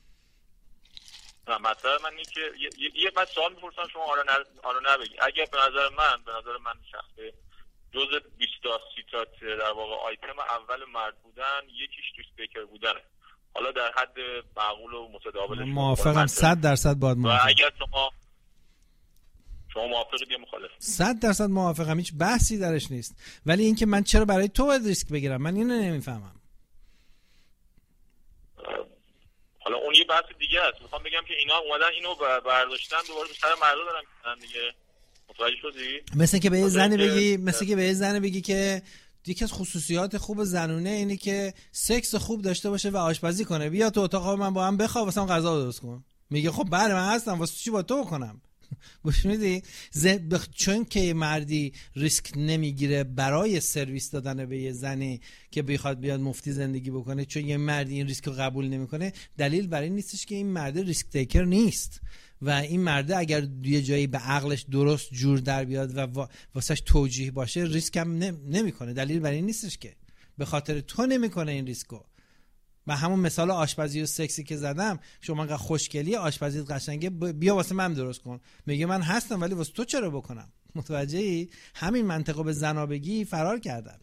E: نه مثلا من این که یه یه بعد سوال می‌پرسم شما آره نه آره نه بگی. اگه به نظر من به نظر من شخصه جزء بیست تا سی تا در واقع آیتم اول مرد بودن یکیش ریسک تیکر بودنه. حالا در حد معقول و متداول
B: موافقم، صد درصد باید موافقم.
E: و اگر شما شما موافقید یا مخالف؟
B: صد درصد موافقم، هیچ بحثی درش نیست. ولی اینکه من چرا برای تو باید ریسک بگیرم، من اینو نمیفهمم.
E: حالا اون یه بحث دیگه است. میخوام بگم که اینا اومدن اینو برداشتن دوباره به سر مردا دارن میزنن دیگه. متوجه شدی؟
B: مثل که به یه زنی بگی مثل که به یه زنی بگی که یکی از خصوصیات خوب زنونه اینه که سکس خوب داشته باشه و آشپزی کنه. بیا تو اتاق من با هم بخواب واسم غذا درست کن. میگه خب بله من هستم، واسه چی با تو بکنم؟ گوش میدی؟ بخ... چون که مردی ریسک نمیگیره برای سرویس دادن به یه زنی که بخواد بیاد مفتی زندگی بکنه، چون یه مردی این ریسک رو قبول نمیکنه، دلیل بر این نیستش که این مرد ریسک تیکر نیست. و این مرده اگر یه جایی به عقلش درست جور در بیاد و واسش توجیه باشه ریسک هم نمیکنه. دلیل بر این نیستش که به خاطر تو نمیکنه این ریسکو. و همون مثال آشپزی و سکسی که زدم، شما انقدر خوشگلی آشپزیت قشنگه، بیا واسه من درست کن. میگه من هستم ولی واسه تو چرا بکنم؟ متوجهی؟ همین منطقو به زنا بگی فرار کردن.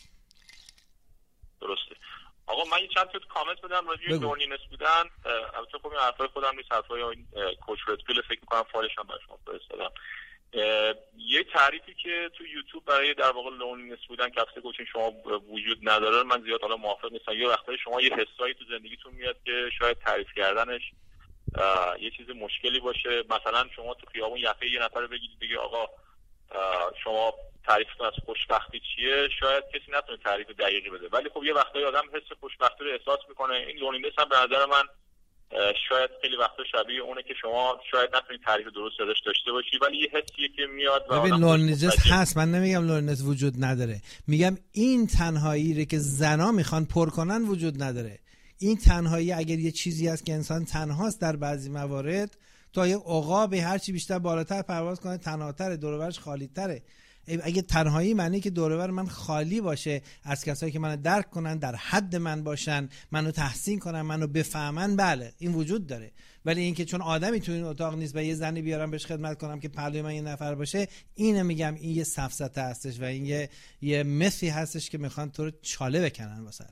E: درسته. آقا من یه چند تا کامنت بدم راجع به لونینس بودن. البته خب این حرفای خودم نیست، حرفای کوچ ردفیل فکر می‌کنم فایلش هم برای شما فرستادم. یه تعریفی که تو یوتیوب برای در واقع لونینس بودن که افسه کوچینگ شما وجود نداره، من زیاد حالا موافق نیستم. یه وقتایی شما یه حسایی تو زندگیتون میاد که شاید تعریف کردنش یه چیز مشکلی باشه. مثلا شما تو خیابون یقه یه نفر بگید بگی آقا شما تعریفتون از خوشبختی چیه، شاید کسی نتونه تعریف دقیقی بده، ولی خب یه وقتایی آدم حس خوشبختی رو احساس میکنه. این لونینس هم به نظر من شاید خیلی وقتا شبیه اونه که شما شاید نتونید تعریف درست ازش داشته باشی، ولی یه حسیه که میاد و
B: ببین لونلینس هست. من نمیگم لونلینس وجود نداره، میگم این تنهایی رو که زنا میخوان پر کنن وجود نداره. این تنهایی اگر یه چیزی هست که انسان تنهاست در بعضی موارد، تا یه عقابی هرچی بیشتر بالاتر پرواز کنه تنهاتره، دور و برش خالی‌تره. اگه تنهایی معنی که دور و بر من خالی باشه از کسایی که منو درک کنن، در حد من باشن، منو تحسین کنن، منو بفهمن، بله این وجود داره. ولی اینکه چون آدمی تو این اتاق نیست و یه زنی بیارم بهش خدمت کنم که پهلوی من یه نفر باشه، اینو میگم این یه سفسطه هستش و این یه یه مثی هستش که میخوان تو رو چاله بکنن واسط.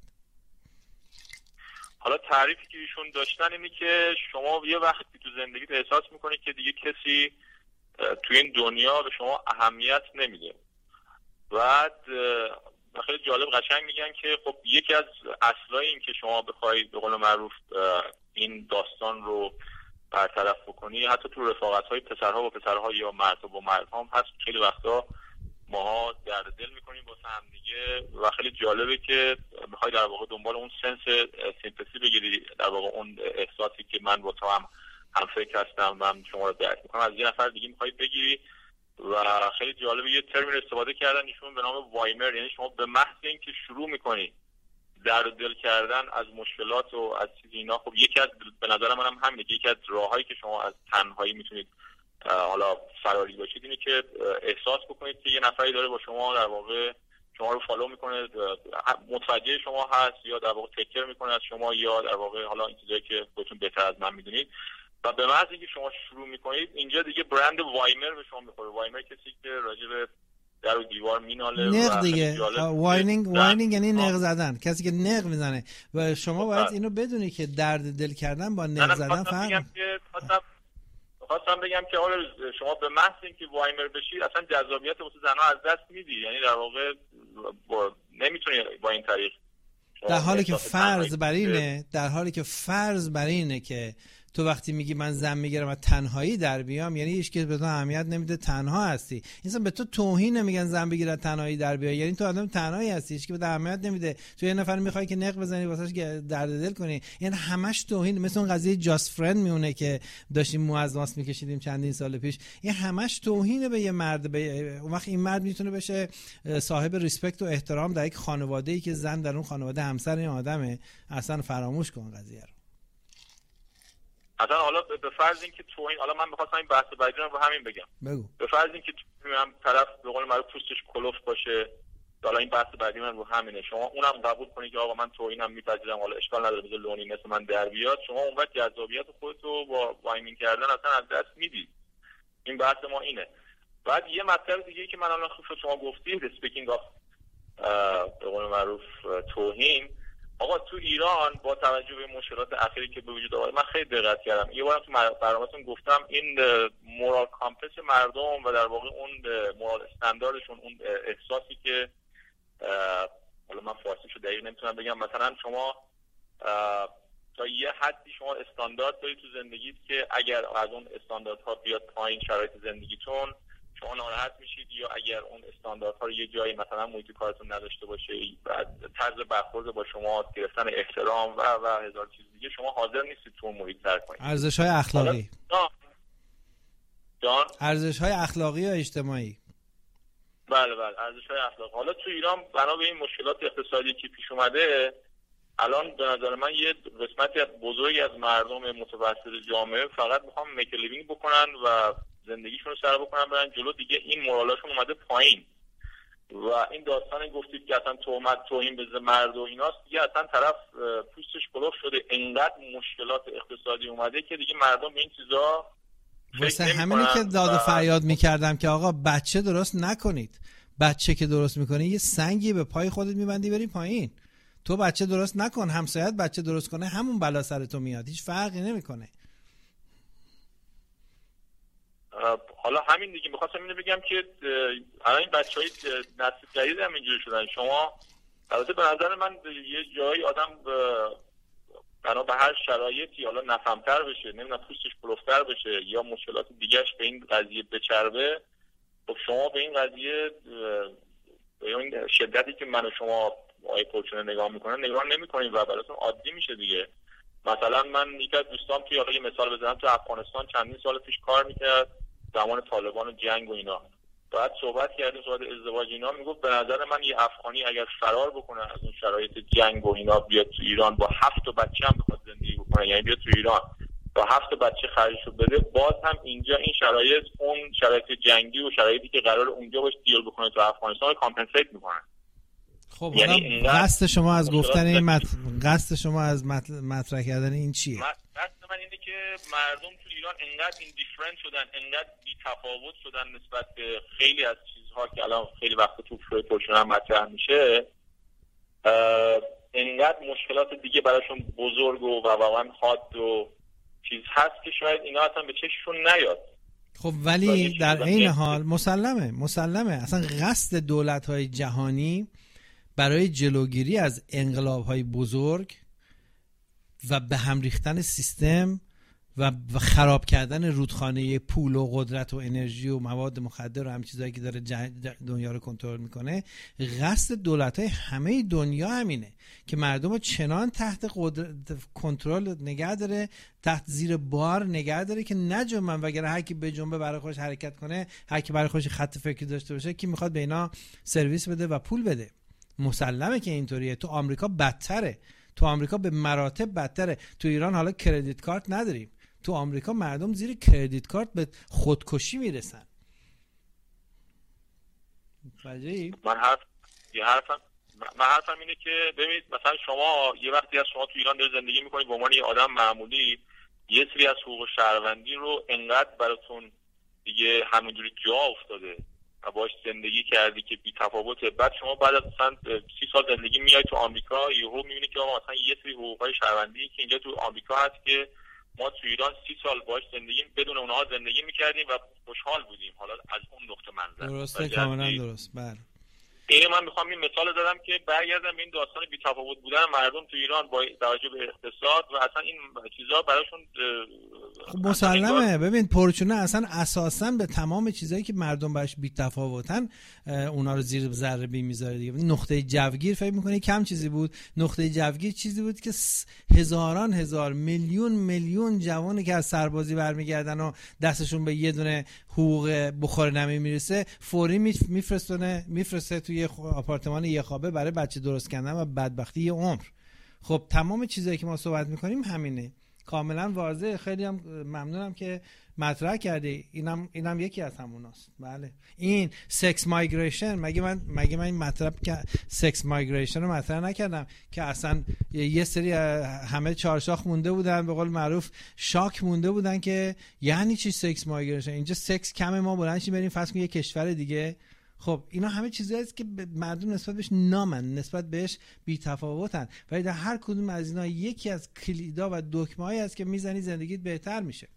E: حالا تعریفی که ایشون داشتن اینه که شما یه وقتی تو زندگیت احساس میکنی که دیگه کسی تو این دنیا به شما اهمیت نمیده. بعد خیلی جالب قشنگ میگن که خب یکی از اصلای این که شما بخوای به قول معروف این داستان رو برطرف بکنی، حتی تو رفاقت‌های پسرها با پسرها یا مرد با مردها هم هست. خیلی وقتا ماها درد دل میکنیم واسه هم دیگه و خیلی جالبه که بخوای در واقع دنبال اون سنس سیمپاتی بگیری، در واقع اون احساسی که من با تو هم هم فکر هستم و هم شما رو درک میکنم، از یه نفر دیگه میخوای بگیری. و خیلی جالبه یه ترمی استفاده کردن ایشون به نام وایمر، یعنی شما به محض اینکه شروع میکنی درد دل کردن از مشکلات و از چیزی اینا، خب یکی از به نظر من هم همینه که یکی از راههایی که شما از تنهایی میتونید حالا فراری باشید اینه که احساس بکنید که یه نفری داره با شما در واقع شما رو فالو میکنه، متوجه شما هست یا در واقع تکر میکنه از شما یا در واقع حالا این چیزایی که خودتون بهتر از من میدونید. و به محض اینکه شما شروع میکنید اینجا دیگه برند وایمر به شما میخوره. وایمر کسی که راجع به در و دیوار میناله،
B: نق دیگه. واینینگ واینینگ یعنی نق زدن، کسی که نق میزنه و شما باید اینو بدونی که درد دل کردن با نق زدن فرق.
E: خواستم بگم که حالا شما به محض اینکه وایمر بشید اصلا جذابیت واسه زنها از دست میدی، یعنی در واقع نمیتونی با این طریق،
B: در حالی که فرض بر اینه در حالی که فرض بر اینه که تو وقتی میگی من زن میگیرم و تنهایی در بیام، یعنی هیچ کس به تو اهمیت نمیده، تنها هستی. اینسان به تو توهین نمیگن زن بگیره تنهایی در بیای، یعنی تو آدم تنهایی هستی، هیچ کی به تو اهمیت نمیده. تو یه نفر میخوای که نق بزنی واسش درد دل کنی، یعنی همش توهین. مثل اون قضیه جاست فرند میونه که داشتیم مو از ماست میکشیدیم چندین سال پیش، این همش توهینه به یه مرد. به اون وقت این مرد میتونه بشه صاحب ریسپکت و احترام در یک خانواده‌ای که زن در اون خانواده همسر این آدمه. اصلا فراموش کن قضیه رو.
E: اصلا حالا به فرض اینکه توهین، حالا من می‌خواستم این بحث بعدی رو همین بگم.
B: بگو.
E: به فرض اینکه هم طرف به قول معروف پوستش کلفت باشه، حالا این بحث بعدی من رو همینه. شما اونم قبول کنید که آقا من توهینم میپذیرم، حالا اشکال نداره بذار لونی مثل من در بیاد. شما اون وقت جذابیت خودتو با وایمینگ کردن اصلا از دست میدید. این بحث ما اینه. بعد یه مطلب دیگه که من الان خوب شما گفتید اسپیکینگ آف به قول معروف توهین، آقا تو ایران با توجه به مشکلات اخیری که به وجود آمده من خیلی دقت کردم. یه بارم تو برنامه‌تون گفتم این مورال کامپس مردم و در واقع اون مورال استانداردشون، اون احساسی که حالا من فارسیشو دقیق نمیتونم بگم، مثلا شما تا یه حدی شما استاندارد دارید تو زندگیت که اگر از اون استانداردها بیاد پایین شرایط زندگیتون شما ناراحت میشید، یا اگر اون استانداردها رو یه جایی مثلا محیط کارتون نداشته باشه، بعد طرز برخورد با شما، گرفتن احترام و و هزار چیز دیگه، شما حاضر نیستید تو اون محیط تر کنید.
B: ارزش‌های اخلاقی.
E: جان
B: ارزش‌های اخلاقی و اجتماعی.
E: بله بله ارزش‌های اخلاقی. حالا تو ایران بنا به این مشکلات اقتصادی که پیش اومده، الان به نظر من یه قسمتی از بزرگی از مردم متوسط جامعه فقط میخوان میک لیوینگ بکنن و زندگیشون رو سر بکنن برن جلو، دیگه این مورالاشون اومده پایین. و این داستان گفتید که اصلا تهمت توهین به مرد و ایناست، دیگه اصلا طرف پوستش کلفت شده، انقدر مشکلات اقتصادی اومده که دیگه مردم به این چیزا
B: واسه همینی که داد و فریاد میکردم که آقا بچه درست نکنید. بچه که درست میکنی یه سنگی به پای خودت میبندی بری پایین. تو بچه درست نکن، همسایت بچه درست کنه همون بلا سر تو میاد، هیچ فرقی نمیکنه.
E: حالا همین دیگه می‌خواستم اینو بگم که الان این بچهای نسل جدید هم اینجوری شدن. شما البته به نظر من یه جایی آدم بنا به هر شرایطی حالا نفهمتر بشه، نمیدونم پوستش کلفتر بشه یا مشکلات دیگهش به این قضیه بچربه، خب شما به این قضیه به این شدتی که من و شما آقای پرچونه نگاه میکنن نگاه نمیکنیم و براتون عادی میشه دیگه. مثلا من یکی از دوستام توی حالا یه مثال بزنم تو افغانستان چندین سال پیش کار میکرد زمان طالبان و جنگ و اینا، بعد صحبت کردیم صحبت ازدواج اینا، میگفت به نظر من یه افغانی اگر فرار بکنه از اون شرایط جنگ و اینا بیاد تو ایران با هفت تا بچه هم بخواد زندگی بکنه، یعنی بیاد تو ایران با هفت تا بچه خرجشو بده، باز هم اینجا این شرایط اون شرایط جنگی و شرایطی که قرار اونجا باش دیل بکنه تو افغانستان کامپنسیت میکنه.
B: خب یعنی قصد شما از گفتن این مت... قصد شما از مت... مطرح کردن این چیه؟
E: قصد من اینه که مردم تو ایران انقدر این دیفرنت شدن، انقدر بی‌تفاوت شدن نسبت به خیلی از چیزها که الان خیلی وقت تو پروژه هم مطرح میشه، انقدر مشکلات دیگه براشون بزرگ و واقعا حاد و چیز هست که شاید اینا اصلا به چشمشون نیاد.
B: خب ولی در این حال مسلمه مسلمه اصلا قصد دولت‌های جهانی برای جلوگیری از انقلاب‌های بزرگ و به هم ریختن سیستم و خراب کردن رودخانه پول و قدرت و انرژی و مواد مخدر و همین چیزایی که داره دنیا رو کنترل میکنه، قصد دولت‌های همه دنیا همینه که مردم رو چنان تحت قدرت کنترل نگه داره، تحت زیر بار نگه داره که نجنبن، وگرنه هر کی به جنبه برای خودش حرکت کنه، هر کی برای خودش خط فکری داشته باشه، کی میخواد به اینا سرویس بده و پول بده. مسلمه که اینطوریه. تو آمریکا بدتره، تو آمریکا به مراتب بدتره. تو ایران حالا کردیت کارت نداریم، تو آمریکا مردم زیر کردیت کارت به خودکشی میرسن. فجایی؟
E: من حرف یه حرفم من حرفم اینه که ببینید مثلا شما یه وقتی از شما تو ایران دارید زندگی میکنید به عنوان یه آدم معمولی، یه سری از حقوق شهروندی رو انقدر براتون دیگه همونجوری جا افتاده و باش زندگی کردی که بی تفاوته، بعد شما بعد از مثلا سی سال زندگی میای تو آمریکا یهو میبینی که مثلا یه سری حقوقای شهروندی که اینجا تو آمریکا هست که ما تو ایران سی سال باش زندگی بدون اونها زندگی میکردیم و خوشحال بودیم. حالا از اون نقطه منظر
B: درسته، کاملا درست. بله
E: اینه من میخوام این مثال زدم که برگردم به این داستان بی‌تفاوت بودن مردم تو ایران با توجه به اقتصاد و اصلا این چیزا براشون
B: خب مسلمه. ببین پرچونه اصلا اساسا به تمام چیزایی که مردم باش بی‌تفاوتن اونا رو زیر ذره بین میذاره دیگه. نقطه جوگیر فکر می‌کنی کم چیزی بود؟ نقطه جوگیر چیزی بود که هزاران هزار میلیون میلیون جوانی که از سربازی برمیگردن و دستشون به یه دونه حقوق بخور نمی میرسه فوری میفرستونه میفرسته توی یه آپارتمان یه خوابه برای بچه درست کردن و بدبختی یه عمر. خب تمام چیزایی که ما صحبت میکنیم همینه، کاملا واضحه. خیلی هم ممنونم که مطرح کردی. اینم اینم یکی از هموناست. بله این سکس مایگریشن، مگه من مگه من این مطلب که سکس مایگریشن رو مطرح نکردم که اصلا یه سری همه چارشاخ مونده بودن، به قول معروف شاک مونده بودن که یعنی چی سکس مایگریشن؟ اینجا سکس کمه ما بلند شیم بریم فرض کن یه کشور دیگه. خب اینا همه چیزایی است که مردم نسبت بهش نامن، نسبت بهش بی‌تفاوتن، ولی در هر کدوم از اینا یکی از کلیدا و دکمه‌ای است که میزنی زندگیت بهتر میشه.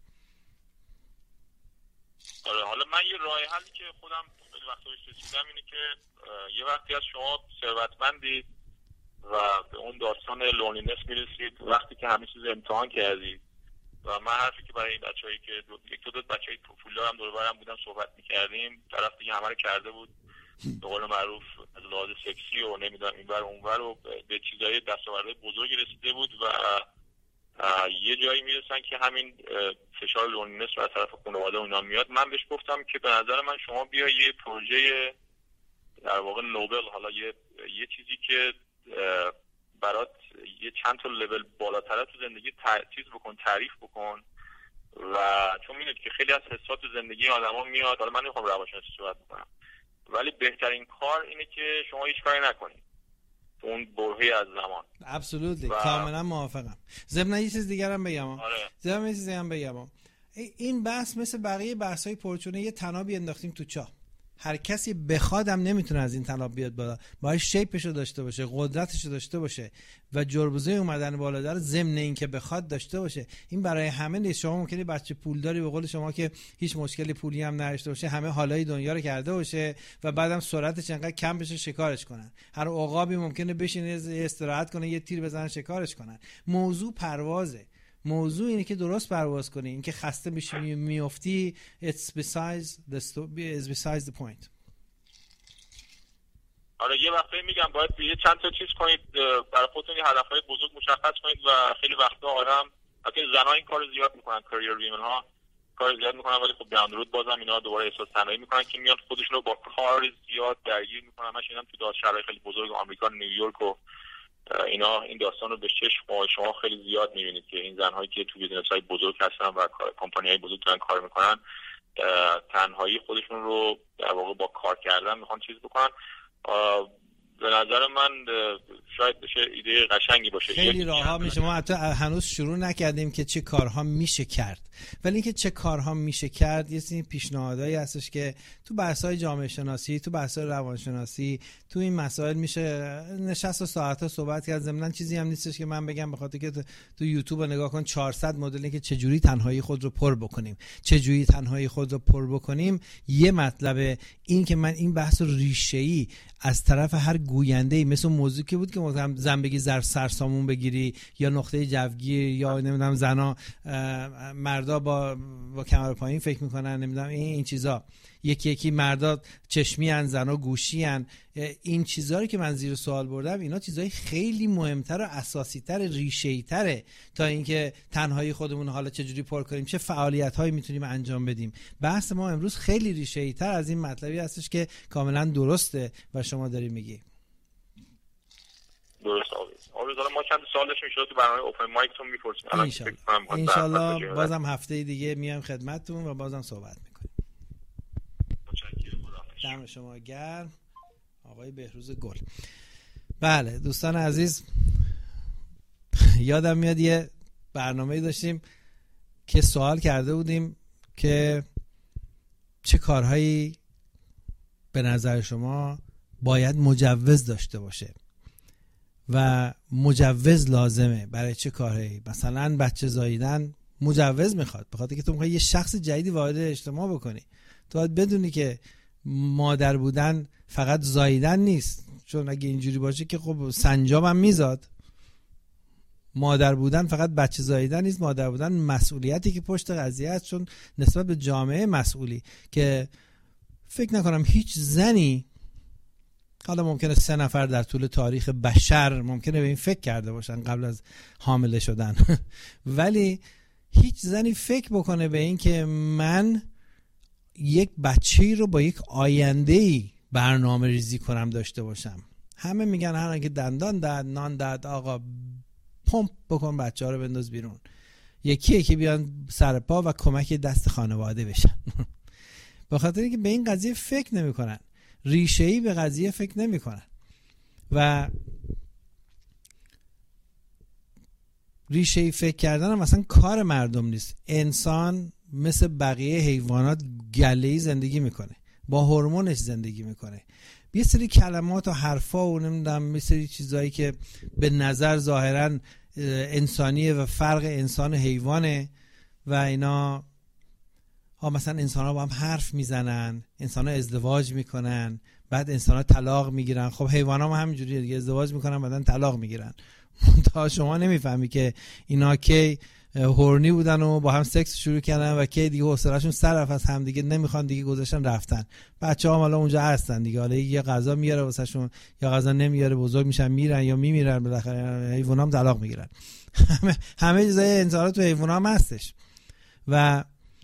E: آره حالا من یه راه حلی که خودم خیلی وقتا بهش رسیدم اینه که یه وقتی از شما ثروتمندید و به اون داستان لونلینس میرسید وقتی که همه چیز امتحان کردید، و من حرفی که برای این بچه‌ای که دو یک دو, دو بچه‌ای پولدار هم دور برم بودن صحبت می‌کردیم، طرف دیگه همه رو کرده بود به قول معروف از لحاظ سکسی و نمیدونم اینور اونور و به چیزای دستاوردهای بزرگی رسیده بود و یه جایی میرسن که همین فشار لونلینس رو از طرف خانواده اونا میاد. من بهش گفتم که به نظر من شما بیا یه پروژه در واقع نوبل، حالا یه یه چیزی که برات یه چند تا لول بالاتر تو زندگی چیز بکن، تعریف بکن، و چون میدونید که خیلی از حسات تو زندگی آدما میاد. حالا من نمیخوام روانشناسی صحبت بکنم، ولی بهترین کار اینه که شما هیچ کاری نکنید تو اون برهه از زمان.
B: ابسولوتلی و... کاملا موافقم. ضمن یه چیز دیگه هم بگم.
E: آره.
B: ضمن یه چیزی هم بگم. این بحث مثل بقیه بحث‌های پرچونه یه تنابی انداختیم تو چاه. هر کسی بخوادم نمیتونه از این تناب بیاد بالا، باید شیپشو داشته باشه، قدرتشو داشته باشه و جربوزه اومدن بالا در ضمن این که بخواد داشته باشه. این برای همه نیست. شما ممکنه بچه پولداری به قول شما که هیچ مشکلی پولی هم نداشته باشه، همه حالای دنیا رو کرده باشه و بعدم سرعتش انقدر کم بشه شکارش کنن. هر عقابی ممکنه بشینه استراحت کنه یه تیر بزنن شکارش کنن. موضوع پروازه. موضوع اینه که درست پرواز کنی. اینکه خسته بشی میافتی it's besides the it's besides the point.
E: آره یه وقتی میگم باید یه چند تا چیز کنید برای خودتون، یه هدفهای بزرگ مشخص کنید و خیلی وقتا آدم البته زن‌ها این کارو زیاد میکنن، کاریر ویمن ها کار زیاد میکنن، ولی خب داون رود بازم اینا دوباره احساس تنهایی میکنن که میاد خودشون رو با کار زیاد درگیر میکنن. من شنیدم تو دانشگاه‌های خیلی بزرگ آمریکا، نیویورک و اینا این داستان رو به چشم شما خیلی زیاد میبینید که این زن‌هایی که تو بیزنس‌های بزرگ هستن و کمپانی‌های بزرگ دارن کار میکنن تنهایی خودشون رو در واقع با کار کردن میخوان چیز بکنن. به نظر من شاید بشه ایده قشنگی باشه.
B: خیلی راه‌ها میشه، ما حتی هنوز شروع نکردیم که چه کارها میشه کرد، ولی اینکه چه کارها میشه کرد یه سری پیشنهادایی هستش که تو بحث‌های جامعه شناسی، تو بحث‌های روانشناسی، تو این مسائل میشه نشست و ساعت‌ها صحبت کرد. ضمن چیزی هم نیستش که من بگم به خاطر که تو, تو یوتیوب نگاه کن چهارصد مدل که چجوری تنهایی خود رو پر بکنیم، چجوری تنهایی خود رو پر بکنیم. یه مطلب این که من این بحث ریشه‌ای از طرف هر گوینده‌ای مثل موضوعی که بود که مثلا زن بگی زر سرسامون بگیری یا نقطه جوگیر یا نمیدونم زنا مردا با با کمر پایین فکر میکنن، نمیدونم این این چیزا، یکی یکی مردا چشمی ان زنا گوشی ان، این چیزا رو که من زیر سوال بردم اینا چیزای خیلی مهمتر و اساسی‌تر ریشه‌ای‌تره تا اینکه تنهایی خودمون حالا چجوری پر کنیم، چه فعالیت‌هایی میتونیم انجام بدیم. بحث ما امروز خیلی ریشه‌ای‌تر از این مطلبی هستش که کاملا درسته و شما داری میگی.
E: درست آویز. آویز ما چند سالش میشه تو برنامه اوپن مایک تو میپرسیم.
B: ان شاء الله بازم هفته دیگه میام خدمتتون و بازم صحبت میکنیم. دم شما گرم آقای بهروز گل. بله دوستان عزیز، یادم میاد یه برنامه‌ای داشتیم که سوال کرده بودیم که چه کارهایی به نظر شما باید مجوز داشته باشه و مجوز لازمه برای چه کارهایی. مثلا بچه زاییدن مجوز میخواد، به خاطر که تو میخوای یه شخص جدیدی وارد اجتماع بکنی. تو باید بدونی که مادر بودن فقط زاییدن نیست، چون اگه اینجوری باشه که خب سنجاب هم میزاد. مادر بودن فقط بچه زاییدن نیست، مادر بودن مسئولیتی که پشت قضیه است، چون نسبت به جامعه مسئولی که فکر نکنم هیچ زنی، حالا ممکنه سه نفر در طول تاریخ بشر ممکنه به این فکر کرده باشن قبل از حامله شدن ولی هیچ زنی فکر بکنه به این که من یک بچه‌ای رو با یک آینده‌ای برنامه ریزی کنم داشته باشم. همه میگن هر که دندان داد نان داد آقا پمپ بکن بچه ها رو بنداز بیرون. یکی یکی بیان سر پا و کمک دست خانواده بشن به خاطر اینکه به این قضیه فکر نمی کنن، ریشه‌ای به قضیه فکر نمی کنن و ریشه‌ای فکر کردن هم مثلا کار مردم نیست. انسان مثل بقیه حیوانات گله‌ای زندگی میکنه، با هورمونش زندگی میکنه. یه سری کلمات و حرفا و نمیدونم یه سری چیزایی که به نظر ظاهرا انسانیه و فرق انسان و حیوانه و اینا ها، مثلا انسان ها با هم حرف میزنن، انسان ها ازدواج میکنن، بعد انسان ها طلاق میگیرن. خب حیوان ها هم همینجوریه دیگه، ازدواج میکنن بعدن طلاق میگیرن. تا شما نمیفهمی که اینا کی هورنی بودن و با هم سکس شروع کردن و کی دیگه حوصله‌شون سر رفت از هم دیگه نمیخوان دیگه، گذاشتن رفتن. بچه‌ها حالا اونجا هستن دیگه، حالا یه غذا میاره واسهشون یا غذا نمیاره، بزرگ میشن میرن یا میمیرن، بالاخره حیونا هم طلاق میگیرن. همه همه چیزای انسان‌ها تو حیونا هم هستش و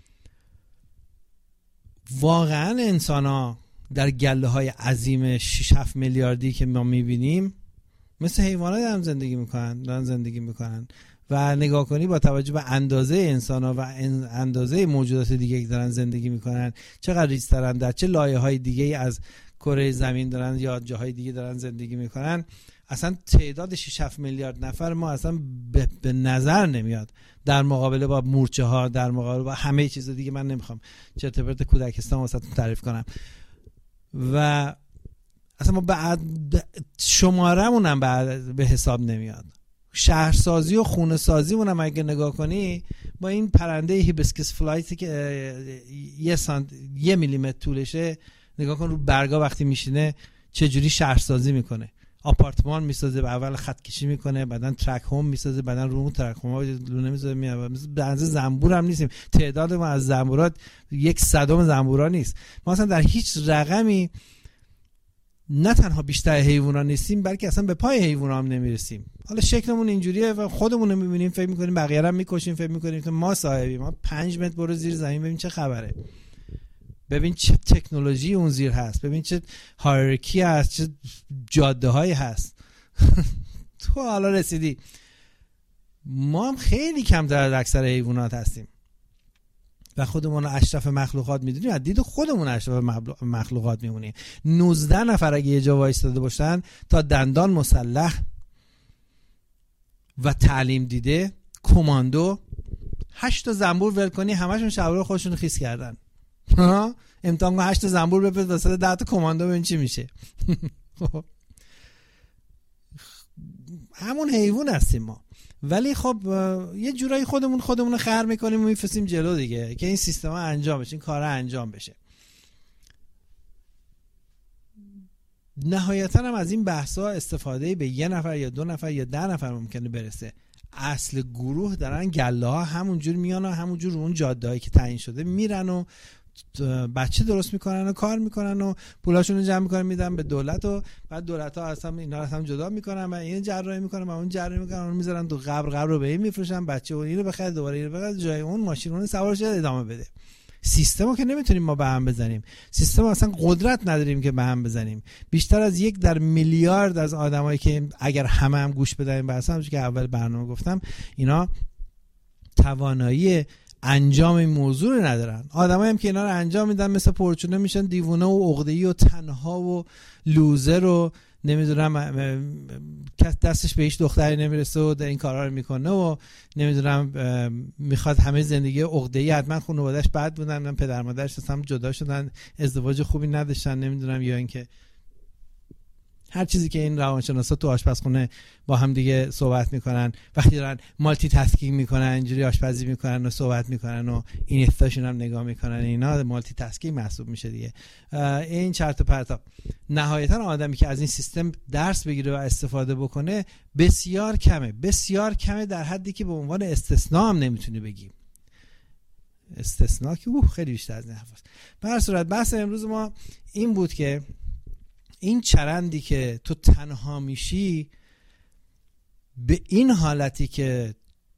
B: واقعا انسان‌ها در گله‌های عظیم شش هفت میلیاردی که ما میبینیم مثل حیوانات هم زندگی میکنن، دارن زندگی میکنن و نگاه کنی با توجه به اندازه انسان‌ها و اندازه موجودات دیگه که دارن زندگی میکنن چقدر ریزترن، در چه لایه‌های دیگه از کره زمین دارن یا جاهای دیگه دارن زندگی میکنن. اصلا تعداد شش هفت میلیارد نفر ما اصلا به, به نظر نمیاد در مقابله با مورچه ها، در مقابله با همه چیز دیگه. من نمیخوام چرت و پرت کودکستان واسهتون تعریف کنم و اصلا ما بعد شمارمون هم بعد به حساب نمیاد. شهرسازی و خونه سازی مونم اگه نگاه کنی با این پرنده هیبسکس فلایتی که یه سانت یه میلیمتر طولشه، نگاه کن رو برگا وقتی میشینه چجوری شهرسازی میکنه. آپارتمان میسازه، اول خط کشی میکنه، بعدن ترک هوم میسازه، بعدن رو ترک هوم لونه میذاره میاد. مثلا بنز زنبور هم نیستیم، تعداد ما از زنبورات یک صدم زنبورا نیست. ما اصلا در هیچ رقمی نه تنها بیشتر حیوونا نیستیم بلکه اصلا به پای حیوونا هم نمیرسیم. حالا شکلمون اینجوریه و خودمون رو میبینیم فکر میکنیم بقیه رو میکشیم، فکر میکنیم که ما صاحبیم. ما پنج متر برو زیر زمین ببین چه خبره، ببین چه تکنولوژی اون زیر هست، ببین چه هایرارکی هست، چه جاده هایی هست. تو حالا رسیدی. ما هم خیلی کمتر از اکثر حیوانات هستیم و خودمون رو اشرف مخلوقات میدونیم. از دید خودمون اشرف مخلوقات میمونیم. نوزده نفر اگه یه جا وایستاده باشن تا دندان مسلح و تعلیم دیده کماندو، هشت تا زنبور ول کنی همشون شلوار خودشون رو خیس کردن. امتحان کن هشت تا زنبور بپرس واسه ده تا کماندو ببین چی میشه. همون حیوان هستیم ما، ولی خب یه جورایی خودمون خودمون رو خر میکنیم و میفرستیم جلو دیگه که این سیستم ها انجام بشه، این کارا انجام بشه. نهایتا هم از این بحث ها استفاده به یه نفر یا دو نفر یا ده نفر ممکنه برسه. اصل گروه دارن گله ها همونجور میان و همونجور اون جاده هایی که تعیین شده میرن و بچه درست میکنن و کار میکنن و پولاشون رو جمع میکنن میدن به دولت و بعد دولت ها اصلا اینا رو هم جدا میکنن و این جراحی میکنن و اون جراحی میکنن اون میذارن تو قبر، قبر رو به این میفروشن، بچه و اینو بخره دوباره اینو بخره جای اون ماشین اون سوارش ادامه بده. سیستمو که نمیتونیم ما به هم بزنیم، سیستم اصلا قدرت نداریم که به هم بزنیم. بیشتر از یک در میلیارد از آدمایی که اگر همه هم گوش بدن به اصلا که اول برنامه گفتم اینا توانایی انجام این موضوع رو ندارن. آدمایی هم که اینا رو انجام میدن مثل پرچونه میشن دیوونه و عقده‌ای و تنها و لوزر و نمیدونم کس دستش به هیچ دختری نمیرسه و در این کارا رو میکنه و نمیدونم میخواد همه زندگی عقده‌ای، حتما خانواده‌اش بد بودن، پدر مادرش اصلا جدا شدن، ازدواج خوبی نداشتن، نمیدونم یا اینکه هر چیزی که این روانشناسا تو آشپزخونه با هم دیگه صحبت میکنن وقتی دارن مالتی تاسکینگ میکنن، اینجوری آشپزی میکنن و صحبت میکنن و این استاشون هم نگاه میکنن، اینا مالتی تاسکینگ محسوب میشه دیگه. این چرت و پرتا. نهایتا آدمی که از این سیستم درس بگیره و استفاده بکنه بسیار کمه، بسیار کمه، در حدی که به عنوان استثناء هم نمیتونی بگی. استثناء که اوه خیلی بیشتر از این حرفاست. به هر صورت بحث امروز ما این بود که این چرندی که تو تنها میشی به این حالتی که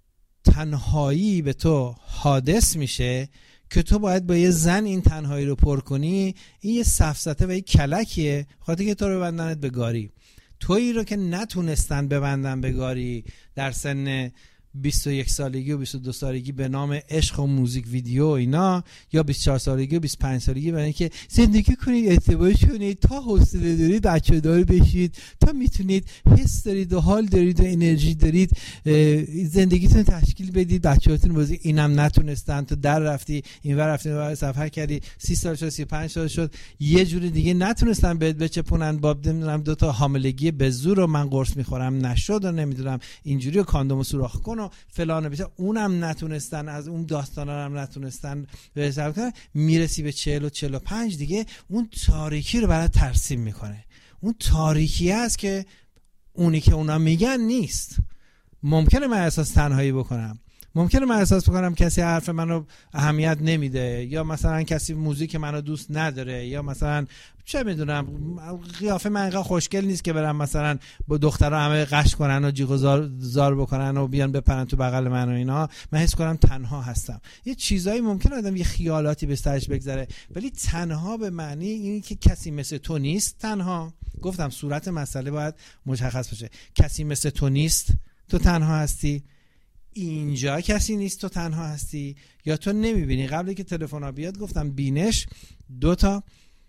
B: تنهایی به تو حادث میشه که تو باید با یه زن این تنهایی رو پر کنی. این یه سفسطه و یه کلکیه خاطر که تو رو ببندنت به گاری. تویی رو که نتونستن ببندن به گاری در سن بیست و یک سالگی و بیست و دو سالگی به نام عشق و موزیک ویدیو اینا، یا بیست و چهار سالگی و بیست و پنج سالگی برای اینکه زندگی کنید، ازدواج کنید، تا حوصله دارید بچه دار بشید، تا میتونید حس دارید و حال دارید و انرژی دارید زندگیتون تشکیل بدید، بچه‌هاتون بازی. اینم نتونستن، تو در رفتی اینور رفتی اونور سفر کردی، سی سال شد، سی و پنج سال شد، یه جوری دیگه نتونستن بهت بچپونن، باب نمیدونم دو تا حاملگی به زور و من قرص میخورم نشد و نمیدونم اینجوری و کاندومو سوراخ کن و فلان بیت، اونم نتونستن، از اون داستانا هم نتونستن به حساب کنن. میرسی به چهل و چهل و پنج دیگه اون تاریکی رو برات ترسیم میکنه. اون تاریکی است که اونی که اونا میگن نیست. ممکنه من احساس تنهایی بکنم، ممکنه من احساس بکنم کسی حرف منو اهمیت نمیده، یا مثلا کسی موزیک منو دوست نداره، یا مثلا چه میدونم قیافه من انقدر خوشگل نیست که برم مثلا با دخترها همه قش کنن و جیغ و زار, زار بکنن و بیان بپرن تو بغل من و اینا. من حس کنم تنها هستم. یه چیزایی ممکنه آدم یه خیالاتی به سرش بگذره، ولی تنها به معنی اینی که کسی مثل تو نیست. تنها گفتم صورت مسئله باید مشخص باشه. کسی مثل تو نیست، تو تنها هستی. اینجا کسی نیست، تو تنها هستی. یا تو نمیبینی. قبل که تلفن ها بیاد گفتم بینش دو تا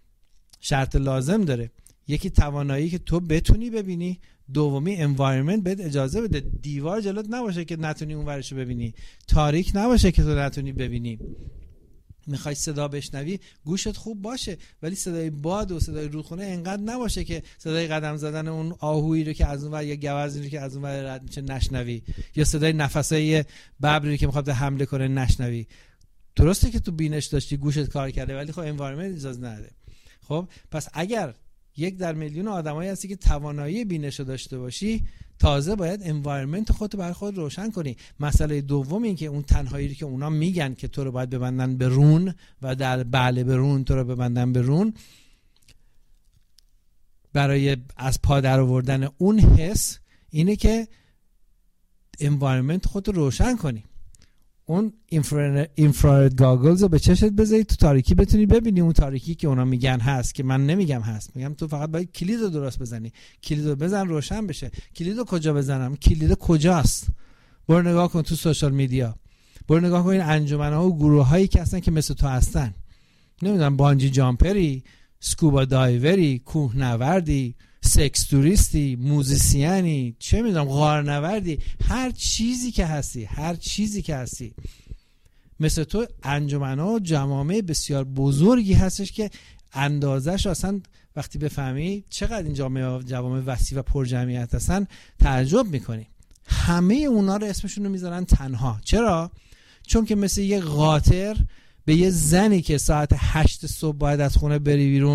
B: شرط لازم داره. یکی توانایی که تو بتونی ببینی، دومی environment بهت اجازه بده. دیوار جلوت نباشه که نتونی اون ورشو ببینی، تاریک نباشه که تو نتونی ببینی. میخوای صدا بشنوی گوشت خوب باشه، ولی صدای باد و صدای رودخونه انقدر نباشه که صدای قدم زدن اون آهویی رو که از اون ور یا گوزنی رو که از اون ور رد میشه نشنوی، یا صدای نفسای ببری که میخواد حمله کنه نشنوی. درسته که تو بینش داشتی، گوشت کار کرده، ولی خب environment اجازه نده. خب پس اگر یک در میلیون آدمایی هستی که توانایی بینش رو داشته باشی، تازه باید environment خودت برای خود روشن کنی. مسئله دوم این که اون تنهایی که اونا میگن که تو رو باید ببندن به رون و در بله به رون تو رو ببندن به رون، برای از پا در آوردن اون حس اینه که انوایرمنت خود رو روشن کنی. اون اینفرارد گاگلز رو به چشت بذاری تو تاریکی بتونی ببینی اون تاریکی که اونا میگن هست، که من نمیگم هست، میگم تو فقط باید کلید رو درست بزنی. کلید رو بزن روشن بشه. کلید رو کجا بزنم؟ کلید کجاست؟ برو نگاه کن تو سوشال میدیا، برو نگاه کن این انجمن‌ها و گروه‌هایی که هستن که مثل تو هستن. نمیدونم بانجی جامپری، سکوبا دایوری، کوهنوردی، سکس توریستی، موزیسیانی، چه میدونم غارنوردی، هر چیزی که هستی، هر چیزی که هستی مثل تو انجمن‌ها و جوامع بسیار بزرگی هستش که اندازش اصلا وقتی بفهمی چقدر این جامعه جوامع وسیع و پرجمعیت هستن تعجب میکنی. همه اونا رو اسمشون رو میذارن تنها. چرا؟ چون که مثل یه قاطر به یه زنی که ساعت هشت صبح باید از خونه بری بیرون